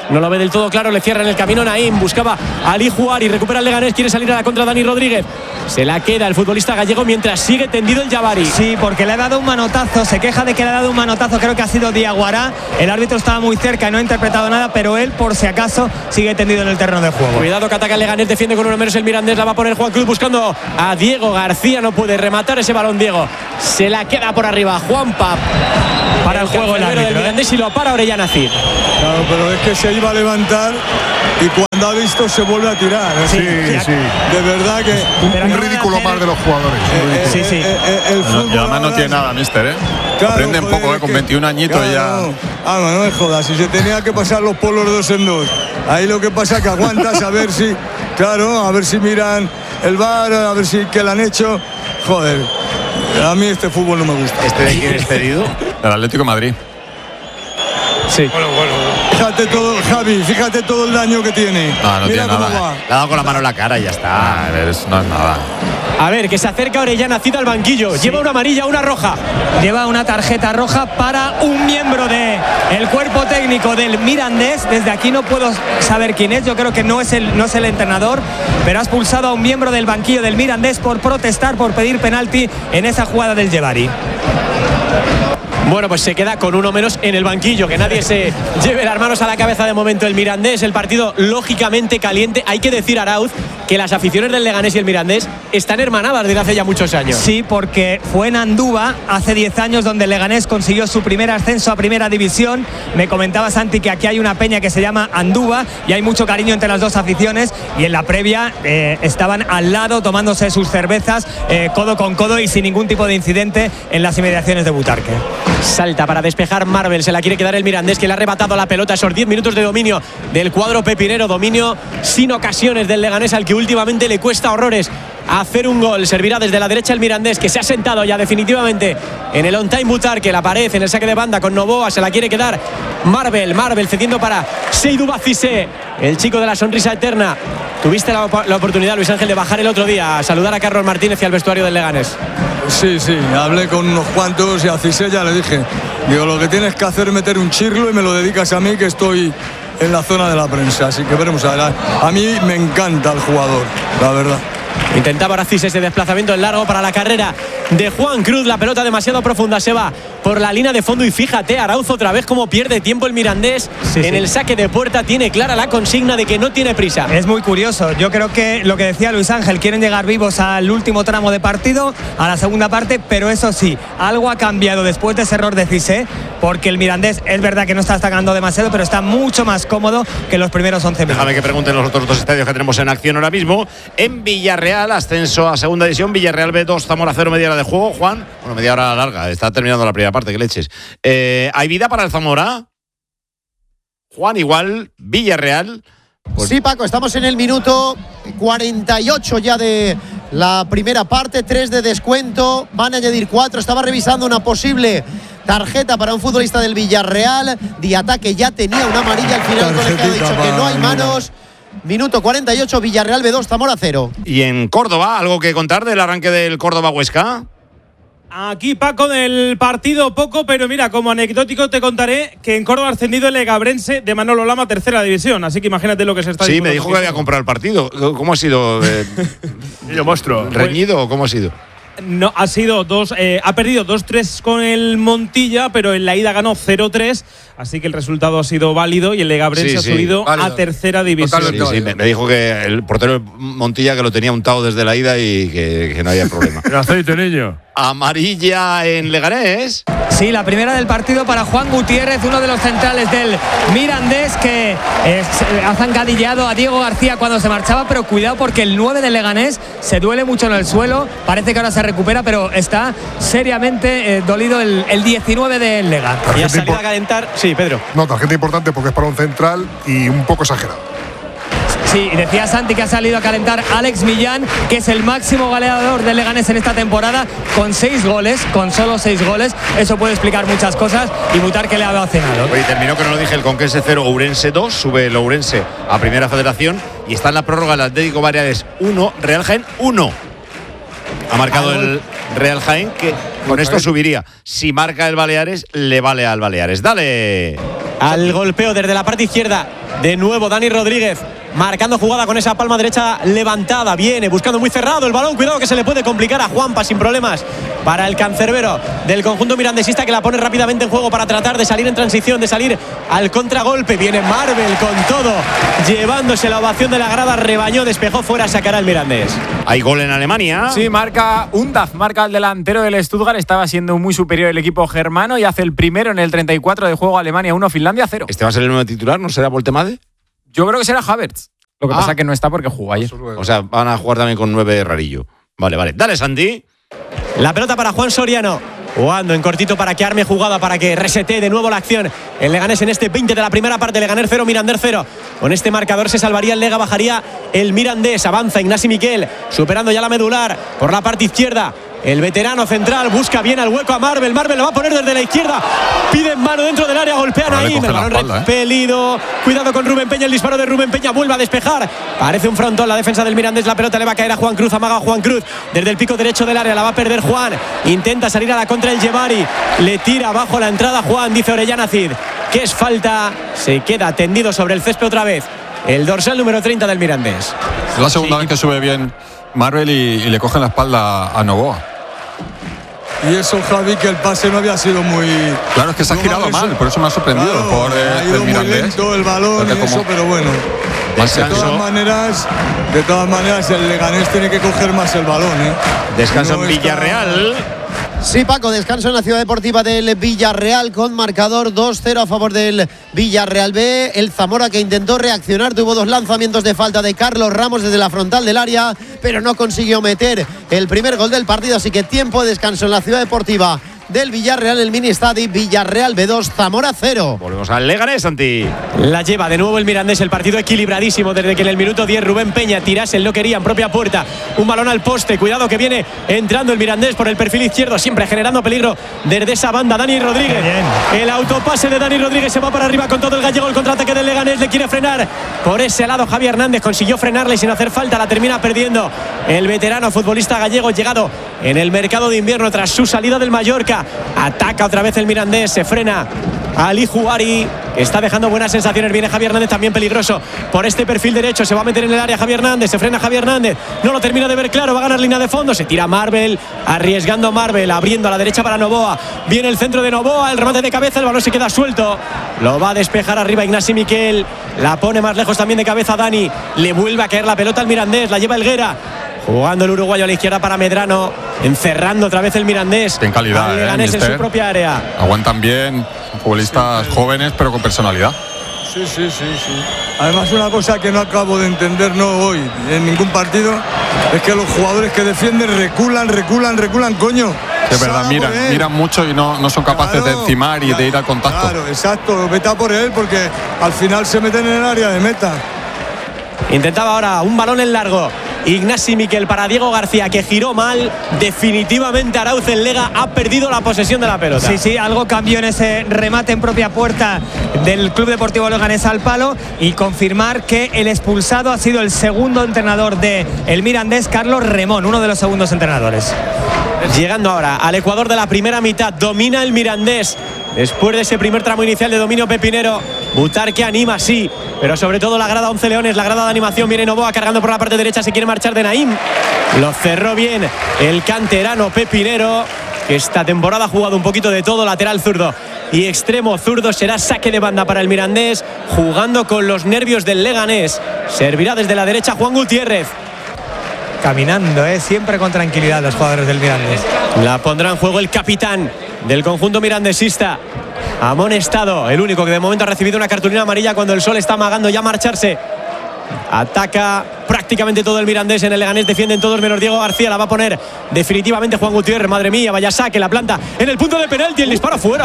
S9: no lo ve del todo claro, le cierra en el camino Naim, buscaba a Ali Juari, recupera el Leganés, quiere salir a la contra Dani Rodríguez, se la queda el futbolista gallego mientras sigue tendido el Jabari.
S10: Sí, porque le ha dado un manotazo, se queja de que le ha dado un manotazo, creo que ha sido Diaguará, el árbitro estaba muy cerca y no ha interpretado nada, pero él por si acaso sigue tendido en el terreno de juego.
S9: Cuidado que ataca el Leganés, defiende con uno menos el Mirandés, la va a poner Juan Cruz buscando a Diego García, no puede rematar ese balón Diego, se la queda por arriba Juanpa para el juego el árbitro del Mirandés y lo para Orellana Cid.
S12: Claro, pero es que se iba a levantar y cuando ha visto se vuelve a tirar.
S13: Sí.
S12: De verdad que
S13: un ridículo más de los jugadores.
S12: El fútbol
S11: y además no tiene nada, mister,
S12: Claro,
S11: aprende un poco, con 21 añitos ya.
S12: No me jodas, si se tenía que pasar los polos 2 en 2. Ahí lo que pasa es que aguantas a ver si, a ver si miran el VAR, a ver si qué le han hecho. Joder, a mí este fútbol no me gusta.
S14: ¿Este de quién es cedido?
S11: Del Atlético de Madrid.
S9: Sí.
S14: Bueno.
S12: Fíjate todo, Javi, fíjate todo el daño que tiene.
S11: No
S12: Mira
S11: tiene
S12: cómo
S11: nada.
S12: va.
S14: Le ha dado con la mano en la cara y ya está.
S11: No es nada.
S9: A ver, que se acerca Orellana Cid al banquillo, lleva una amarilla, una roja.
S10: Lleva una tarjeta roja para un miembro del cuerpo técnico del Mirandés. Desde aquí no puedo saber quién es, yo creo que no es el entrenador, pero ha expulsado a un miembro del banquillo del Mirandés por protestar, por pedir penalti en esa jugada del Jebari.
S9: Bueno, pues se queda con uno menos en el banquillo, que nadie se lleve las manos a la cabeza de momento el Mirandés, el partido lógicamente caliente. Hay que decir, Arauz, que las aficiones del Leganés y el Mirandés están hermanadas desde hace ya muchos años.
S10: Sí, porque fue en Andúba hace 10 años donde el Leganés consiguió su primer ascenso a Primera División. Me comentaba Santi que aquí hay una peña que se llama Andúba y hay mucho cariño entre las dos aficiones, y en la previa estaban al lado tomándose sus cervezas codo con codo y sin ningún tipo de incidente en las inmediaciones de Butarque.
S9: Salta para despejar Marvel, se la quiere quedar el Mirandés, que le ha arrebatado la pelota. Esos 10 minutos de dominio del cuadro pepinero, dominio sin ocasiones del Leganés, al que últimamente le cuesta horrores hacer un gol. Servirá desde la derecha el Mirandés, que se ha sentado ya definitivamente en el on time Butarque, la pared en el saque de banda con Novoa, se la quiere quedar Marvel cediendo para Seydou Cissé, el chico de la sonrisa eterna. Tuviste la oportunidad, Luis Ángel, de bajar el otro día a saludar a Carlos Martínez y al vestuario del Leganés.
S12: Sí, hablé con unos cuantos y a Cissé ya le dije, digo, lo que tienes que hacer es meter un chirlo y me lo dedicas a mí, que estoy en la zona de la prensa, así que veremos adelante. A mí me encanta el jugador, la verdad.
S9: Intentaba ahora Cissé ese desplazamiento en largo para la carrera de Juan Cruz, la pelota demasiado profunda, se va por la línea de fondo y fíjate, Arauz, otra vez cómo pierde tiempo el Mirandés en el saque de puerta. Tiene clara la consigna de que no tiene prisa.
S10: Es muy curioso, yo creo que lo que decía Luis Ángel, quieren llegar vivos al último tramo de partido, a la segunda parte, pero eso sí, algo ha cambiado después de ese error de Cissé, porque el Mirandés es verdad que no está atacando demasiado, pero está mucho más cómodo que en los primeros 11 minutos.
S14: Déjame que pregunten los otros dos estadios que tenemos en acción ahora mismo. En Villarreal, ascenso a segunda división, Villarreal B2, Zamora 0, media hora de juego. Juan, bueno, media hora larga, está terminando la primera parte, que leches. ¿Hay vida para el Zamora? Juan, igual, Villarreal.
S15: Pues sí, Paco, estamos en el minuto 48 ya de la primera parte, 3 de descuento, van a añadir 4. Estaba revisando una posible tarjeta para un futbolista del Villarreal. Diataque ya tenía una amarilla al final, con el que ha dicho que no hay manos. Minuto 48, Villarreal B2, Zamora 0.
S14: Y en Córdoba, ¿algo que contar del arranque del Córdoba-Huesca?
S16: Aquí, Paco, del partido poco, pero mira, como anecdótico te contaré que en Córdoba ha ascendido el Legabrense de Manolo Lama, tercera división, así que imagínate lo que se está
S14: Sí, me dijo que había comprado el partido. ¿Cómo ha sido?
S16: monstruo.
S14: ¿Reñido o cómo ha sido?
S16: No, ha sido ha perdido 2-3 con el Montilla, pero en la ida ganó 0-3, así que el resultado ha sido válido y el Legabrense ha subido válido a tercera división.
S14: Sí, me dijo que el portero Montilla que lo tenía untado desde la ida y que no había problema.
S13: El aceite, niño.
S14: Amarilla en Leganés.
S10: Sí, la primera del partido para Juan Gutiérrez, uno de los centrales del Mirandés, que ha zancadilleado a Diego García cuando se marchaba, pero cuidado porque el 9 del Leganés se duele mucho en el suelo, parece que ahora se recupera, pero está seriamente dolido el 19 del Lega.
S9: Y ha salido a calentar. Sí, Pedro.
S13: No, tarjeta importante porque es para un central y un poco exagerado.
S10: Sí, decía Santi que ha salido a calentar Alex Millán, que es el máximo goleador del Leganés en esta temporada, con 6 goles, con solo 6 goles. Eso puede explicar muchas cosas y Butarque le ha cenado.
S14: Oye, terminó, que no lo dije, el Conquense 0, Ourense 2, sube el Ourense a Primera Federación y está en la prórroga el Atlético Baleares 1, Real Jaén 1. Ha marcado el Real Jaén, que con esto subiría. Si marca el Baleares, le vale al Baleares. ¡Dale!
S9: Al golpeo desde la parte izquierda De nuevo Dani Rodríguez marcando jugada con esa palma derecha levantada. Viene buscando muy cerrado el balón. Cuidado que se le puede complicar a Juanpa sin problemas para el cancerbero del conjunto mirandesista, que la pone rápidamente en juego para tratar de salir en transición, de salir al contragolpe. Viene Marvel con todo, llevándose la ovación de la grada. Rebañó, despejó fuera, sacará el Mirandés.
S14: Hay gol en Alemania.
S17: Sí, marca Undaf, marca el delantero del Stuttgart. Estaba siendo muy superior el equipo germano y hace el primero en el 34 de juego. Alemania 1, Finlandia 0.
S14: ¿Este va a ser el nuevo titular? ¿No será Voltemade?
S17: Yo creo que será Havertz. Lo que pasa que no está porque jugó ayer.
S14: O sea, van a jugar también con 9 Rarillo. Vale. Dale, Santi.
S9: La pelota para Juan Soriano. Jugando en cortito para que arme jugada, para que resete de nuevo la acción. El Leganés en este 20 de la primera parte. Leganés 0, Mirandés 0. Con este marcador se salvaría el Lega, bajaría el Mirandés. Avanza Ignasi Miquel, superando ya la medular por la parte izquierda. El veterano central busca bien al hueco a Marvel. Marvel lo va a poner desde la izquierda. Piden mano dentro del área, golpean ahí. El balón repelido. Cuidado con Rubén Peña, el disparo de Rubén Peña vuelve a despejar. Parece un frontón la defensa del Mirandés. La pelota le va a caer a Juan Cruz. Amaga Juan Cruz desde el pico derecho del área. La va a perder Juan. Intenta salir a la contra el Yevari. Le tira abajo la entrada Juan. Dice Orellana Cid que es falta. Se queda tendido sobre el césped otra vez el dorsal número 30 del Mirandés.
S11: Es la segunda vez que sube bien Marvel y le cogen la espalda a Novoa.
S12: Y eso, Javi, que el pase no había sido muy...
S11: Claro, es que se ha girado mal, por eso me ha sorprendido.
S12: Claro, ha ido muy lento el balón y eso, pero bueno. De todas maneras, el Leganés tiene que coger más el balón.
S14: Descanso en Villarreal.
S15: Sí, Paco, descanso en la Ciudad Deportiva del Villarreal con marcador 2-0 a favor del Villarreal B. El Zamora, que intentó reaccionar, tuvo 2 lanzamientos de falta de Carlos Ramos desde la frontal del área, pero no consiguió meter el primer gol del partido, así que tiempo de descanso en la Ciudad Deportiva del Villarreal, el mini estadio. Villarreal B2, Zamora 0.
S14: Volvemos al Leganés, Santi.
S9: La lleva de nuevo el Mirandés, el partido equilibradísimo desde que en el minuto 10 Rubén Peña tirase el no quería en propia puerta, un balón al poste. Cuidado que viene entrando el Mirandés por el perfil izquierdo, siempre generando peligro desde esa banda. Dani Rodríguez, el autopase de Dani Rodríguez, se va para arriba con todo el gallego. El contraataque del Leganés le quiere frenar por ese lado Javi Hernández, consiguió frenarle y sin hacer falta la termina perdiendo el veterano futbolista gallego, llegado en el mercado de invierno tras su salida del Mallorca. Ataca otra vez el Mirandés, se frena Ali Juari, que está dejando buenas sensaciones. Viene Javi Hernández, también peligroso por este perfil derecho, se va a meter en el área Javi Hernández, se frena Javi Hernández, no lo termina de ver claro, va a ganar línea de fondo, se tira Marvel, arriesgando Marvel, abriendo a la derecha para Novoa. Viene el centro de Novoa, el remate de cabeza, el balón se queda suelto, lo va a despejar arriba Ignasi Miquel, la pone más lejos también de cabeza Dani, le vuelve a caer la pelota al Mirandés, la lleva Helguera. Jugando el uruguayo a la izquierda para Medrano, encerrando otra vez el Mirandés.
S11: En calidad,
S9: Leganés en su propia área.
S11: Aguantan bien, futbolistas jóvenes pero con personalidad.
S12: Sí. Además, una cosa que no acabo de entender hoy en ningún partido es que los jugadores que defienden reculan, coño.
S11: Es verdad, miran mucho y no son capaces de encimar y de ir al contacto.
S12: Claro, exacto, vete a por él porque al final se meten en el área de meta.
S9: Intentaba ahora un balón en largo Ignasi Miquel para Diego García, que giró mal. Definitivamente Arauz, el Lega, ha perdido la posesión de la pelota.
S10: Sí, algo cambió en ese remate en propia puerta del Club Deportivo Leganés al palo, y confirmar que el expulsado ha sido el segundo entrenador del Mirandés, Carlos Remón, uno de los segundos entrenadores.
S9: Llegando ahora al Ecuador de la primera mitad, domina el Mirandés. Después de ese primer tramo inicial de dominio pepinero, Butarque anima, sí, pero sobre todo la grada 11 Leones, la grada de animación. Viene Novoa cargando por la parte derecha, se quiere marchar de Naim. Lo cerró bien el canterano pepinero, que esta temporada ha jugado un poquito de todo, lateral zurdo y extremo zurdo. Será saque de banda para el Mirandés, jugando con los nervios del Leganés. Servirá desde la derecha Juan Gutiérrez.
S10: Caminando, siempre con tranquilidad los jugadores del Mirandés.
S9: La pondrá en juego el capitán del conjunto mirandesista, amonestado, el único que de momento ha recibido una cartulina amarilla cuando el Sol está amagando ya marcharse. Ataca prácticamente todo el Mirandés, en el Leganés defienden todos menos Diego García. La va a poner definitivamente Juan Gutiérrez. Madre mía, vaya saque, la planta en el punto de penalti, el disparo fuera.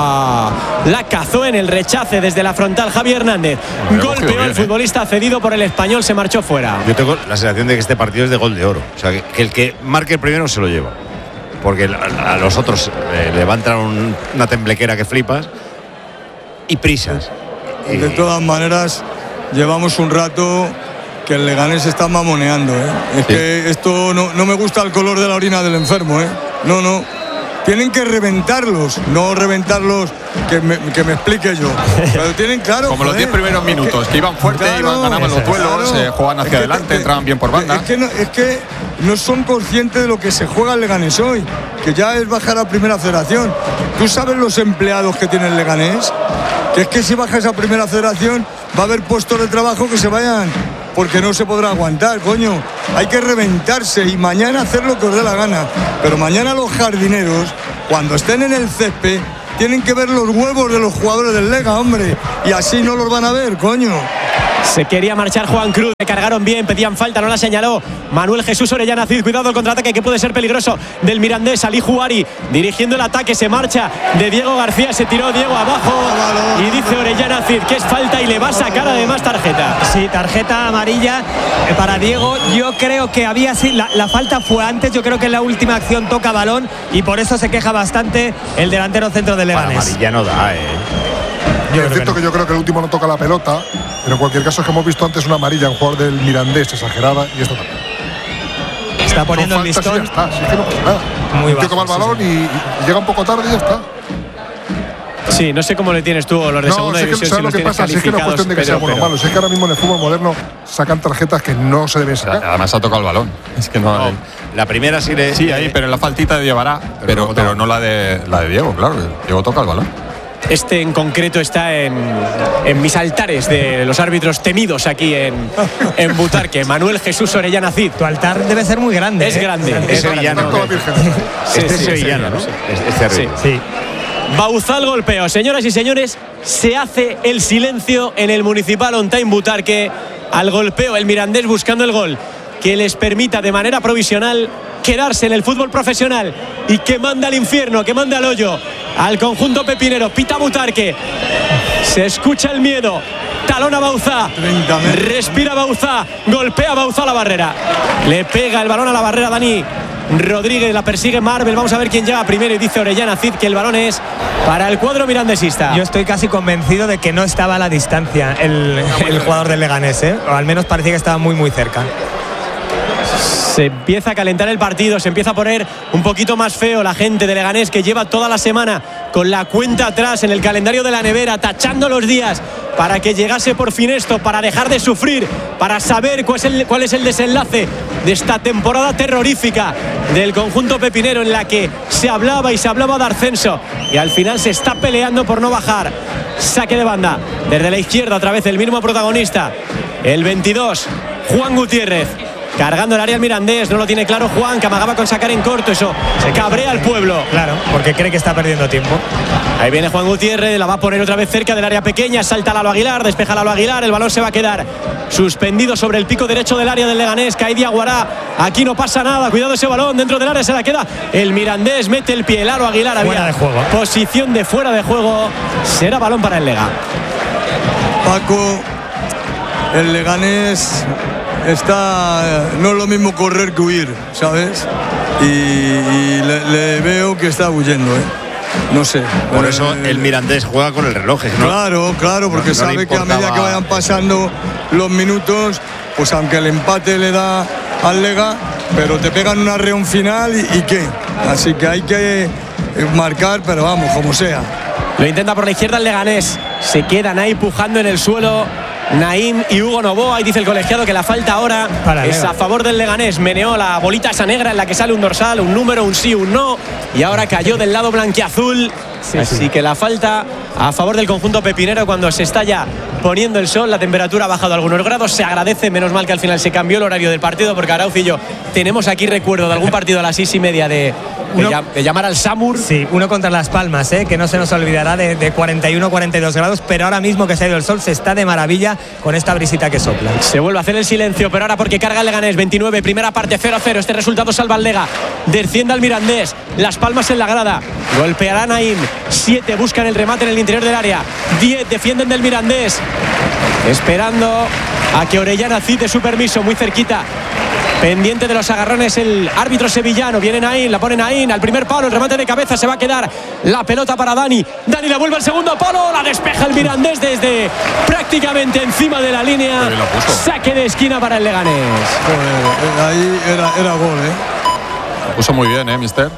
S9: La cazó en el rechace desde la frontal Javi Hernández. Golpeó al futbolista cedido por el Español, se marchó fuera.
S14: Yo tengo la sensación de que este partido es de gol de oro. O sea, que el que marque el primero se lo lleva. Porque a los otros levantan una temblequera que flipas y prisas.
S12: De todas maneras, llevamos un rato que el Leganés está mamoneando. Es que esto no me gusta el color de la orina del enfermo. No. tienen que reventarlos, no reventarlos que me explique yo. Pero tienen, claro.
S11: Como los 10 primeros minutos, que iban fuerte, ganaban los duelos, jugaban hacia adelante, entraban bien por banda.
S12: Es que no son conscientes de lo que se juega el Leganés hoy, que ya es bajar a Primera Federación. ¿Tú sabes los empleados que tiene el Leganés? Que es que si baja esa Primera Federación va a haber puestos de trabajo que se vayan, porque no se podrá aguantar, coño. Hay que reventarse y mañana hacer lo que os dé la gana. Pero mañana los jardineros, cuando estén en el césped, tienen que ver los huevos de los jugadores del Lega, hombre. Y así no los van a ver, coño.
S9: Se quería marchar Juan Cruz, le cargaron bien, pedían falta, no la señaló Manuel Jesús Orellana Cid. Cuidado el contraataque que puede ser peligroso del Mirandés. Ali Juari dirigiendo el ataque, se marcha de Diego García, se tiró Diego abajo y dice Orellana Cid que es falta y le va a sacar además tarjeta.
S10: Sí, tarjeta amarilla para Diego. Yo creo que había la falta fue antes, yo creo que en la última acción toca balón y por eso se queja bastante el delantero centro del Leganés.
S14: Amarilla no da,
S13: Es cierto que yo creo que el último no toca la pelota, pero en cualquier caso es que hemos visto antes una amarilla en jugador del Mirandés exagerada y esto también.
S10: Está poniendo el listón.
S13: Sí, ya está, sí, es que no pasa nada.
S10: Muy bajo,
S13: toma el balón y llega un poco tarde y ya está.
S9: Sí, no sé cómo le tienes tú los de segunda división.
S13: ¿Sabes lo que pasa? Es que no es cuestión de que sea bueno o malo. Es que ahora mismo en el fútbol moderno sacan tarjetas que no se deben sacar.
S11: Además ha tocado el balón. Es que no.
S14: La primera sí le.
S11: Sí, ahí, pero en la faltita de llevará. Pero no la de Diego, claro. Diego toca el balón.
S9: Este en concreto está en mis altares de los árbitros temidos aquí en Butarque. Manuel Jesús Orellana Cid.
S10: Tu altar debe ser muy grande.
S9: Es grande.
S14: Es sevillano. Este es sevillano, ¿no? Es terrible.
S10: Sí.
S9: Bauzal golpeo. Señoras y señores, se hace el silencio en el Municipal On Time Butarque al golpeo. El Mirandés buscando el gol que les permita de manera provisional quedarse en el fútbol profesional y que manda al infierno, que manda al hoyo al conjunto pepinero. Pita Butarque, se escucha el miedo, talona Bauzá, respira Bauzá, golpea Bauzá la barrera, le pega el balón a la barrera Dani Rodríguez, la persigue Marvel. Vamos a ver quién llega primero y dice Orellana Cid que el balón es para el cuadro mirandesista.
S10: Yo estoy casi convencido de que no estaba a la distancia el jugador del Leganés, o al menos parecía que estaba muy muy cerca.
S9: Se empieza a calentar el partido, se empieza a poner un poquito más feo la gente de Leganés, que lleva toda la semana con la cuenta atrás en el calendario de la nevera, tachando los días para que llegase por fin esto, para dejar de sufrir, para saber cuál es el desenlace de esta temporada terrorífica del conjunto pepinero, en la que se hablaba y se hablaba de ascenso y al final se está peleando por no bajar. Saque de banda desde la izquierda, otra vez el mismo protagonista, el 22, Juan Gutiérrez. Cargando el área al Mirandés, no lo tiene claro Juan, que amagaba con sacar en corto, eso se cabrea al pueblo.
S10: Claro, porque cree que está perdiendo tiempo.
S9: Ahí viene Juan Gutiérrez, la va a poner otra vez cerca del área pequeña, salta Lalo Aguilar, despeja Lalo Aguilar, el balón se va a quedar suspendido sobre el pico derecho del área del Leganés. Caidi Aguará, aquí no pasa nada, cuidado ese balón, dentro del área se la queda el Mirandés, mete el pie, Lalo Aguilar,
S10: fuera de juego.
S9: Posición de fuera de juego, será balón para el Lega.
S12: Paco, el Leganés no es lo mismo correr que huir, ¿sabes? Y le veo que está huyendo, no sé.
S14: Por eso el Mirandés juega con el reloj, ¿no?
S12: Claro, porque sabe que a medida que vayan pasando los minutos, pues aunque el empate le da al Lega, pero te pegan un arreón final y ¿qué? Así que hay que marcar, pero vamos, como sea.
S9: Lo intenta por la izquierda el Leganés, se quedan ahí pujando en el suelo Naim y Hugo Novoa, y dice el colegiado que la falta ahora es a favor del Leganés. Meneó la bolita esa negra en la que sale un dorsal, un número, un sí, un no, y ahora cayó del lado blanquiazul. Así que la falta a favor del conjunto pepinero cuando se está ya poniendo el sol, la temperatura ha bajado algunos grados, se agradece, menos mal que al final se cambió el horario del partido, porque Arauz y yo tenemos aquí recuerdo de algún partido a las 6:30 de llamar al Samur.
S10: Sí, uno contra Las Palmas, que no se nos olvidará, de 41-42 grados, pero ahora mismo que se ha ido el sol se está de maravilla con esta brisita que sopla.
S9: Se vuelve a hacer el silencio, pero ahora porque carga el Leganés. 29, primera parte, 0-0, este resultado salva al Lega, desciende al Mirandés, Las Palmas en la grada, golpeará Naim, 7 buscan el remate en el interior del área, 10 defienden del Mirandés, esperando a que Orellana cite su permiso, muy cerquita, pendiente de los agarrones el árbitro sevillano. Viene Naín, la pone Naín al primer palo, el remate de cabeza, se va a quedar la pelota para Dani la vuelve al segundo palo, la despeja el Mirandés desde prácticamente encima de la línea. Saque de esquina para el Leganés.
S12: Ahí era gol,
S11: Lo puso muy bien, mister.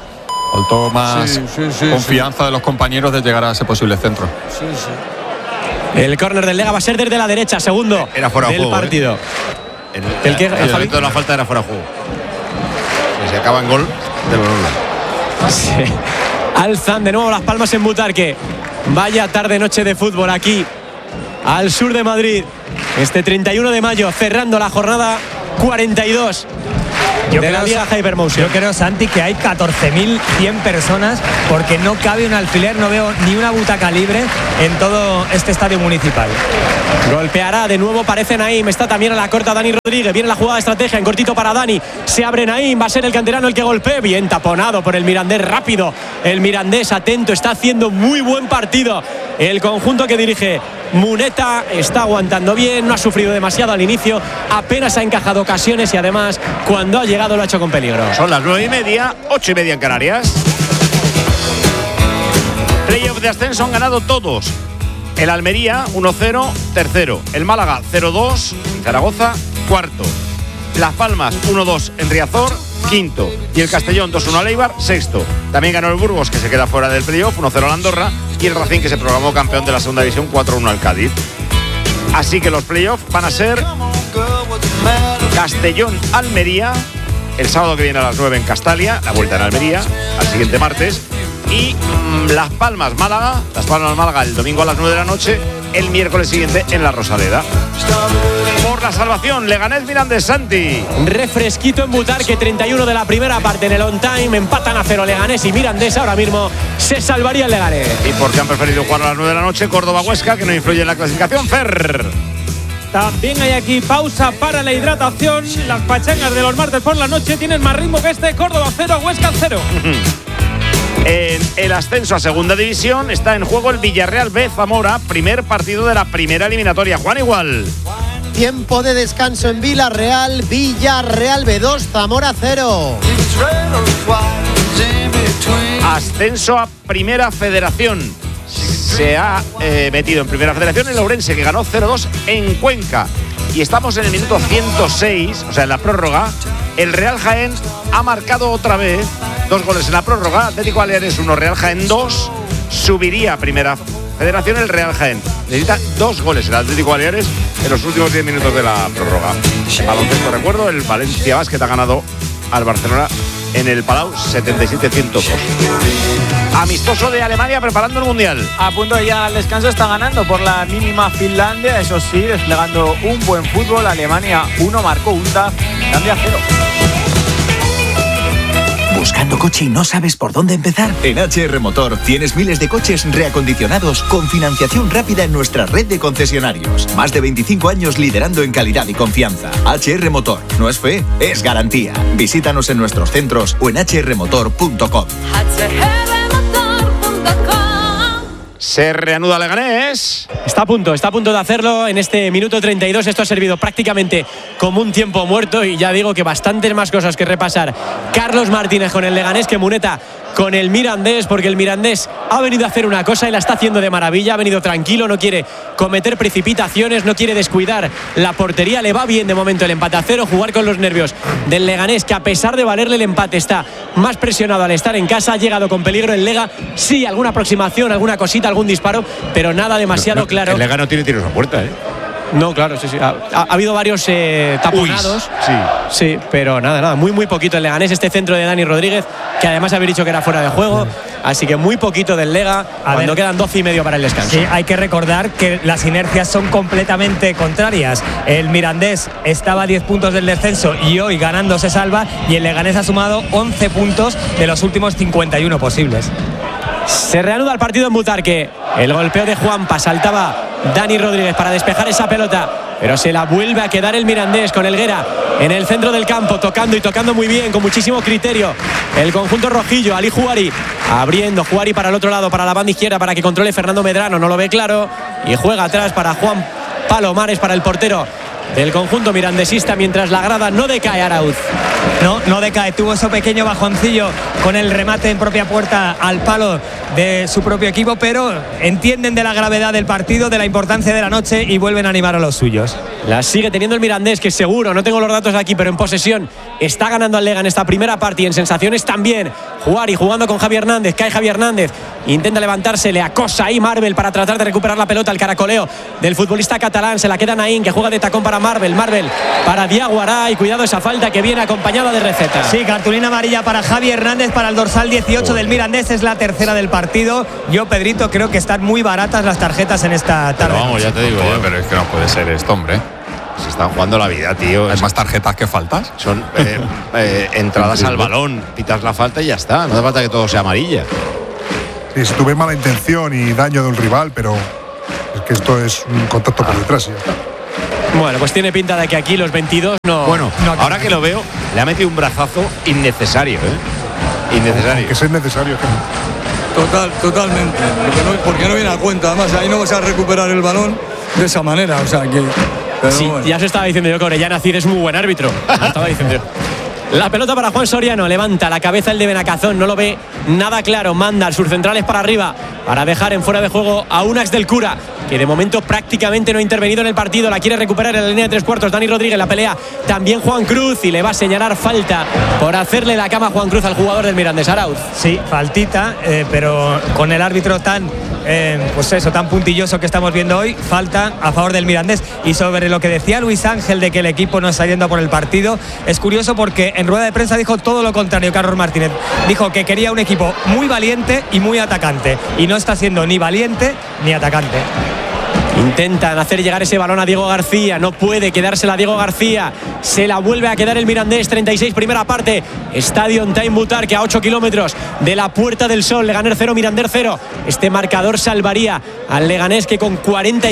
S11: Faltó más confianza de los compañeros de llegar a ese posible centro.
S9: El córner del Lega va a ser desde la derecha, segundo
S14: era fuera de
S9: del
S14: juego,
S9: partido.
S14: El momento de la falta era fuera de juego. Si se acaba en gol, te lo anulan.
S9: Sí. Alzan de nuevo las palmas en Butarque. Vaya tarde-noche de fútbol aquí, al sur de Madrid. Este 31 de mayo, cerrando la jornada 42 de la Liga Hypermotion.
S10: Yo creo, Santi, que hay 14.100 personas porque no cabe un alfiler, no veo ni una butaca libre en todo este estadio municipal.
S9: Golpeará de nuevo, parece Naim, está también a la corta Dani Rodríguez, viene la jugada de estrategia, en cortito para Dani, se abre Naim, va a ser el canterano el que golpee, bien taponado por el Mirandés, rápido, el Mirandés atento, está haciendo muy buen partido, el conjunto que dirige Muneta está aguantando bien, no ha sufrido demasiado al inicio, apenas ha encajado ocasiones y además cuando ha llegado lo ha hecho con peligro.
S14: Son las 9:30, 8:30 en Canarias. Playoff de ascenso han ganado todos. El Almería 1-0, tercero. El Málaga 0-2, Zaragoza cuarto. Las Palmas 1-2 en Riazor, quinto. Y el Castellón 2-1 al Eibar, sexto. También ganó el Burgos, que se queda fuera del playoff, 1-0 al Andorra. Y el Racing, que se proclamó campeón de la segunda división, 4-1 al Cádiz. Así que los playoffs van a ser Castellón-Almería el sábado que viene a las 9 en Castalia, la vuelta en Almería, al siguiente martes. Y Las Palmas-Málaga, el domingo a las 9 de la noche, el miércoles siguiente en la Rosaleda. Por la salvación, Leganés-Mirandés, Santi.
S9: Refresquito en Butarque, 31 de la primera parte en el on time, empatan a 0 Leganés y Mirandés, ahora mismo se salvaría el Leganés.
S14: Y porque han preferido jugar a las 9 de la noche, Córdoba-Huesca, que no influye en la clasificación. Fer.
S16: También hay aquí pausa para la hidratación. Las pachangas de los martes por la noche tienen más ritmo que este. Córdoba 0, Huesca 0.
S14: En el ascenso a segunda división está en juego el Villarreal B Zamora, primer partido de la primera eliminatoria. Juan, igual.
S15: Tiempo de descanso en Villarreal, Villarreal B2, Zamora 0.
S14: Ascenso a primera federación. Se ha metido en primera federación el Ourense, que ganó 0-2 en Cuenca. Y estamos en el minuto 106, o sea, en la prórroga. El Real Jaén ha marcado otra vez 2 goles en la prórroga. Atlético Baleares 1, Real Jaén 2. Subiría a primera federación el Real Jaén. Necesita 2 goles el Atlético Baleares en los últimos 10 minutos de la prórroga. Baloncesto, recuerdo, el Valencia Basket ha ganado al Barcelona en el Palau 77-102. Amistoso de Alemania preparando el Mundial.
S17: A punto de llegar al descanso, está ganando por la mínima Finlandia, eso sí, desplegando un buen fútbol. Alemania 1, marcó UNTAF, Finlandia 0.
S18: ¿Buscando coche y no sabes por dónde empezar? En HR Motor tienes miles de coches reacondicionados con financiación rápida en nuestra red de concesionarios. Más de 25 años liderando en calidad y confianza. HR Motor, no es fe, es garantía. Visítanos en nuestros centros o en hrmotor.com.
S14: Se reanuda Leganés.
S9: Está a punto de hacerlo en este minuto 32. Esto ha servido prácticamente como un tiempo muerto y ya digo que bastantes más cosas que repasar Carlos Martínez con el Leganés que Muneta con el Mirandés, porque el Mirandés ha venido a hacer una cosa y la está haciendo de maravilla, ha venido tranquilo, no quiere cometer precipitaciones, no quiere descuidar la portería, le va bien de momento el empate a 0, jugar con los nervios del Leganés, que a pesar de valerle el empate está más presionado al estar en casa, ha llegado con peligro el Lega, sí, alguna aproximación, alguna cosita, algún disparo, pero nada demasiado claro.
S14: El Lega no tiene tiros a puerta, ¿eh?
S9: No, claro, sí. Ha habido varios taponados. Sí, pero nada, muy poquito el Leganés. Este centro de Dani Rodríguez, que además habéis dicho que era fuera de juego. Así que muy poquito del Lega, cuando quedan 12 y medio para el descanso.
S10: Sí, hay que recordar que las inercias son completamente contrarias. El Mirandés estaba a 10 puntos del descenso y hoy ganando se salva. Y el Leganés ha sumado 11 puntos de los últimos 51 posibles.
S9: Se reanuda el partido en Butarque. El golpeo de Juanpa, saltaba Dani Rodríguez para despejar esa pelota, pero se la vuelve a quedar el Mirandés con Helguera en el centro del campo, tocando muy bien, con muchísimo criterio. El conjunto rojillo, Ali Juari, abriendo Juari para el otro lado, para la banda izquierda, para que controle Fernando Medrano, no lo ve claro, y juega atrás para Juan Palomares, para el portero del conjunto mirandesista, mientras la grada no decae, Arauz.
S10: No decae, tuvo ese pequeño bajoncillo con el remate en propia puerta al palo de su propio equipo, pero entienden de la gravedad del partido, de la importancia de la noche y vuelven a animar a los suyos.
S9: La sigue teniendo el Mirandés, que seguro, no tengo los datos aquí, pero en posesión está ganando al Lega en esta primera parte, y en sensaciones también. Juari jugando con Javi Hernández, cae Javi Hernández, intenta levantarse, le acosa ahí Marvel para tratar de recuperar la pelota, el caracoleo del futbolista catalán, se la queda Naín, que juega de tacón para Marvel para Diaguará, y cuidado esa falta que viene acompañada de receta.
S10: Sí, cartulina amarilla para Javi Hernández, para el dorsal 18 del Mirandés, es la tercera del partido. Yo, Pedrito, creo que están muy baratas las tarjetas en esta tarde.
S14: Pero vamos, ya te digo,
S11: pero es que no puede ser esto, hombre.
S14: Se están jugando la vida, tío.
S11: ¿Hay más tarjetas que faltas?
S14: Son entradas al balón, pitas la falta y ya está. No hace falta que todo sea amarilla.
S13: Sí, si tuve mala intención y daño de un rival, pero es que esto es un contacto por detrás y ya está.
S9: Bueno, pues tiene pinta de que aquí los 22 no...
S14: Bueno, ahora que lo veo, le ha metido un brazazo innecesario, Innecesario.
S13: Que es necesario.
S12: Totalmente. Porque no viene a cuenta. Además, ahí no vas a recuperar el balón de esa manera. O sea que...
S9: Sí,
S12: bueno.
S9: ya se estaba diciendo yo que Orellana Cid es muy buen árbitro. Lo estaba diciendo yo. La pelota para Juan Soriano, levanta la cabeza el de Benacazón, no lo ve nada claro, manda al surcentrales para arriba para dejar en fuera de juego a Unax del Cura, que de momento prácticamente no ha intervenido en el partido, la quiere recuperar en la línea de 3/4, Dani Rodríguez, la pelea también Juan Cruz, y le va a señalar falta por hacerle la cama a Juan Cruz al jugador del Mirandés, Arauz.
S10: Sí, faltita, pero con el árbitro tan tan puntilloso que estamos viendo hoy, falta a favor del Mirandés. Y sobre lo que decía Luis Ángel de que el equipo no está yendo por el partido, es curioso porque en rueda de prensa dijo todo lo contrario Carlos Martínez. Dijo que quería un equipo muy valiente y muy atacante, y no está siendo ni valiente ni atacante.
S9: Intentan hacer llegar ese balón a Diego García, no puede quedársela a Diego García, se la vuelve a quedar el Mirandés. 36 primera parte, Estadio Time Butarque, a 8 kilómetros de la Puerta del Sol. Leganés 0, Mirandés 0. Este marcador salvaría al Leganés, que con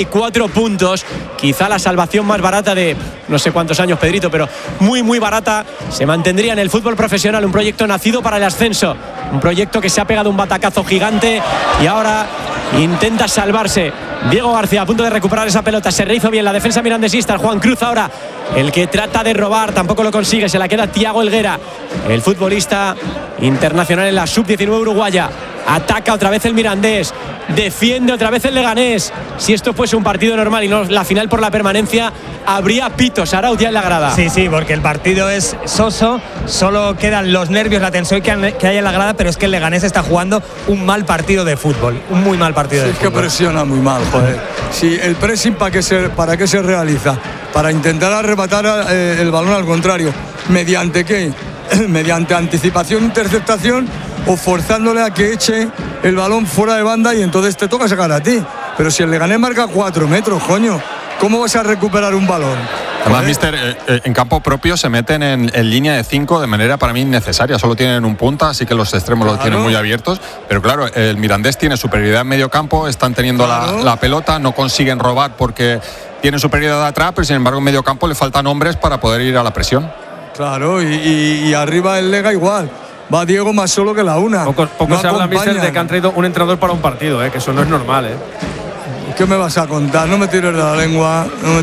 S9: 44 puntos, quizá la salvación más barata de no sé cuántos años, Pedrito, pero muy muy barata, se mantendría en el fútbol profesional. Un proyecto nacido para el ascenso, un proyecto que se ha pegado un batacazo gigante y ahora intenta salvarse. Diego García a punto de recuperar esa pelota, se rehizo bien la defensa mirandesista. El Juan Cruz ahora el que trata de robar, tampoco lo consigue, se la queda Thiago Helguera, el futbolista internacional en la sub-19 uruguaya. Ataca otra vez el Mirandés, defiende otra vez el Leganés. Si esto fuese un partido normal y no la final por la permanencia, habría pitos, Arauz, ya en la grada.
S10: Sí, porque el partido es soso, solo quedan los nervios, la tensión que hay en la grada, pero es que el Leganés está jugando un mal partido de fútbol, un muy mal partido de fútbol.
S12: Es que presiona muy mal, joder. Sí, el pressing, ¿para qué se realiza? Para intentar arrebatar el balón al contrario. ¿Mediante qué? Mediante anticipación, interceptación, o forzándole a que eche el balón fuera de banda, y entonces te toca sacar a ti. Pero si el Leganés marca 4 metros, coño, ¿cómo vas a recuperar un balón?
S11: Además, mister, en campo propio se meten en línea de 5 de manera para mí innecesaria. Solo tienen un punta, así que los extremos los tienen muy abiertos. Pero claro, el Mirandés tiene superioridad en medio campo, están teniendo la pelota, no consiguen robar porque tienen superioridad atrás, pero sin embargo en medio campo le faltan hombres para poder ir a la presión.
S12: Claro, y arriba el Lega igual. Va Diego más solo que la una.
S16: Poco no se habla, mister, de que han traído un entrenador para un partido, que eso no es normal,
S12: ¿Qué me vas a contar? No me tires de la lengua,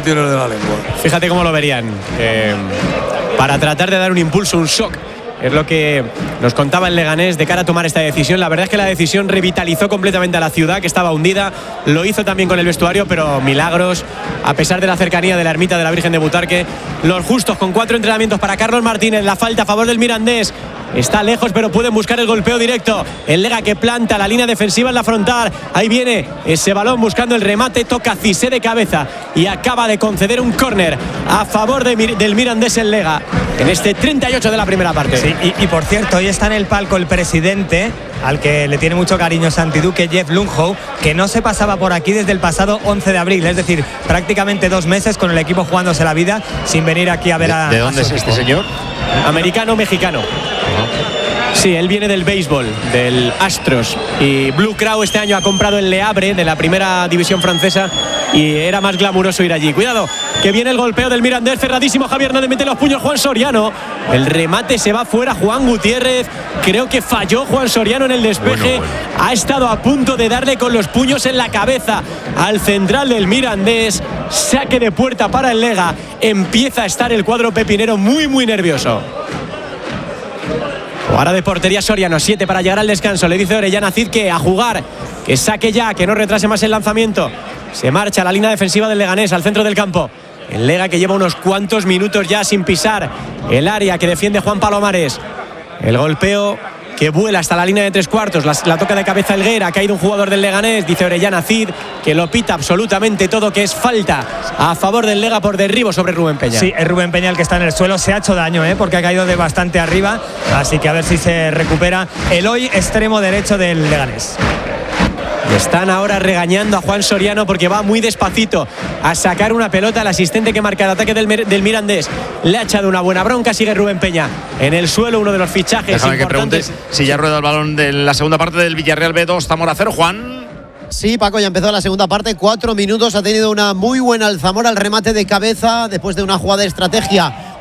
S9: Fíjate cómo lo verían. Para tratar de dar un impulso, un shock. Es lo que nos contaba el Leganés de cara a tomar esta decisión. La verdad es que la decisión revitalizó completamente a la ciudad, que estaba hundida. Lo hizo también con el vestuario, pero milagros, a pesar de la cercanía de la ermita de la Virgen de Butarque. Los justos con 4 entrenamientos para Carlos Martínez. La falta a favor del Mirandés. Está lejos, pero pueden buscar el golpeo directo. El Lega que planta la línea defensiva en la frontal. Ahí viene ese balón buscando el remate. Toca Cissé de cabeza y acaba de conceder un córner a favor del Mirandés el Lega en este 38 de la primera parte.
S10: Sí, y por cierto, hoy está en el palco el presidente, al que le tiene mucho cariño Santiduque, Jeff Lundhow, que no se pasaba por aquí desde el pasado 11 de abril. Es decir, prácticamente 2 meses con el equipo jugándose la vida sin venir aquí a ver a...
S14: ¿De dónde es este señor?
S9: Americano-mexicano. Sí, él viene del béisbol, del Astros. Y Blue Crow este año ha comprado el Le Havre de la primera división francesa y era más glamuroso ir allí. Cuidado, que viene el golpeo del Mirandés, cerradísimo. Javier Hernández mete los puños, Juan Soriano. El remate se va fuera, Juan Gutiérrez. Creo que falló Juan Soriano en el despeje. Ha estado a punto de darle con los puños en la cabeza al central del Mirandés. Saque de puerta para el Lega. Empieza a estar el cuadro pepinero muy, muy nervioso. Ahora de portería Soriano, 7 para llegar al descanso. Le dice Orellana Cid que a jugar, que saque ya, que no retrase más el lanzamiento. Se marcha la línea defensiva del Leganés al centro del campo. El Lega que lleva unos cuantos minutos ya sin pisar el área que defiende Juan Palomares. El golpeo que vuela hasta la línea de 3/4. La toca de cabeza Helguera. Ha caído un jugador del Leganés. Dice Orellana Cid que lo pita absolutamente todo, que es falta a favor del Lega por derribo sobre Rubén Peña.
S10: Sí, es Rubén Peña el que está en el suelo. Se ha hecho daño, porque ha caído de bastante arriba. Así que a ver si se recupera el hoy extremo derecho del Leganés.
S9: Están ahora regañando a Juan Soriano porque va muy despacito a sacar una pelota. El asistente que marca el ataque del Mirandés le ha echado una buena bronca. Sigue Rubén Peña en el suelo, uno de los fichajes
S14: Déjame
S9: importantes.
S14: que pregunte si ya rueda el balón de la segunda parte del Villarreal B2, Zamora 0, Juan.
S15: Sí, Paco, ya empezó la segunda parte, 4 minutos. Ha tenido una muy buena Alzamora al remate de cabeza después de una jugada de estrategia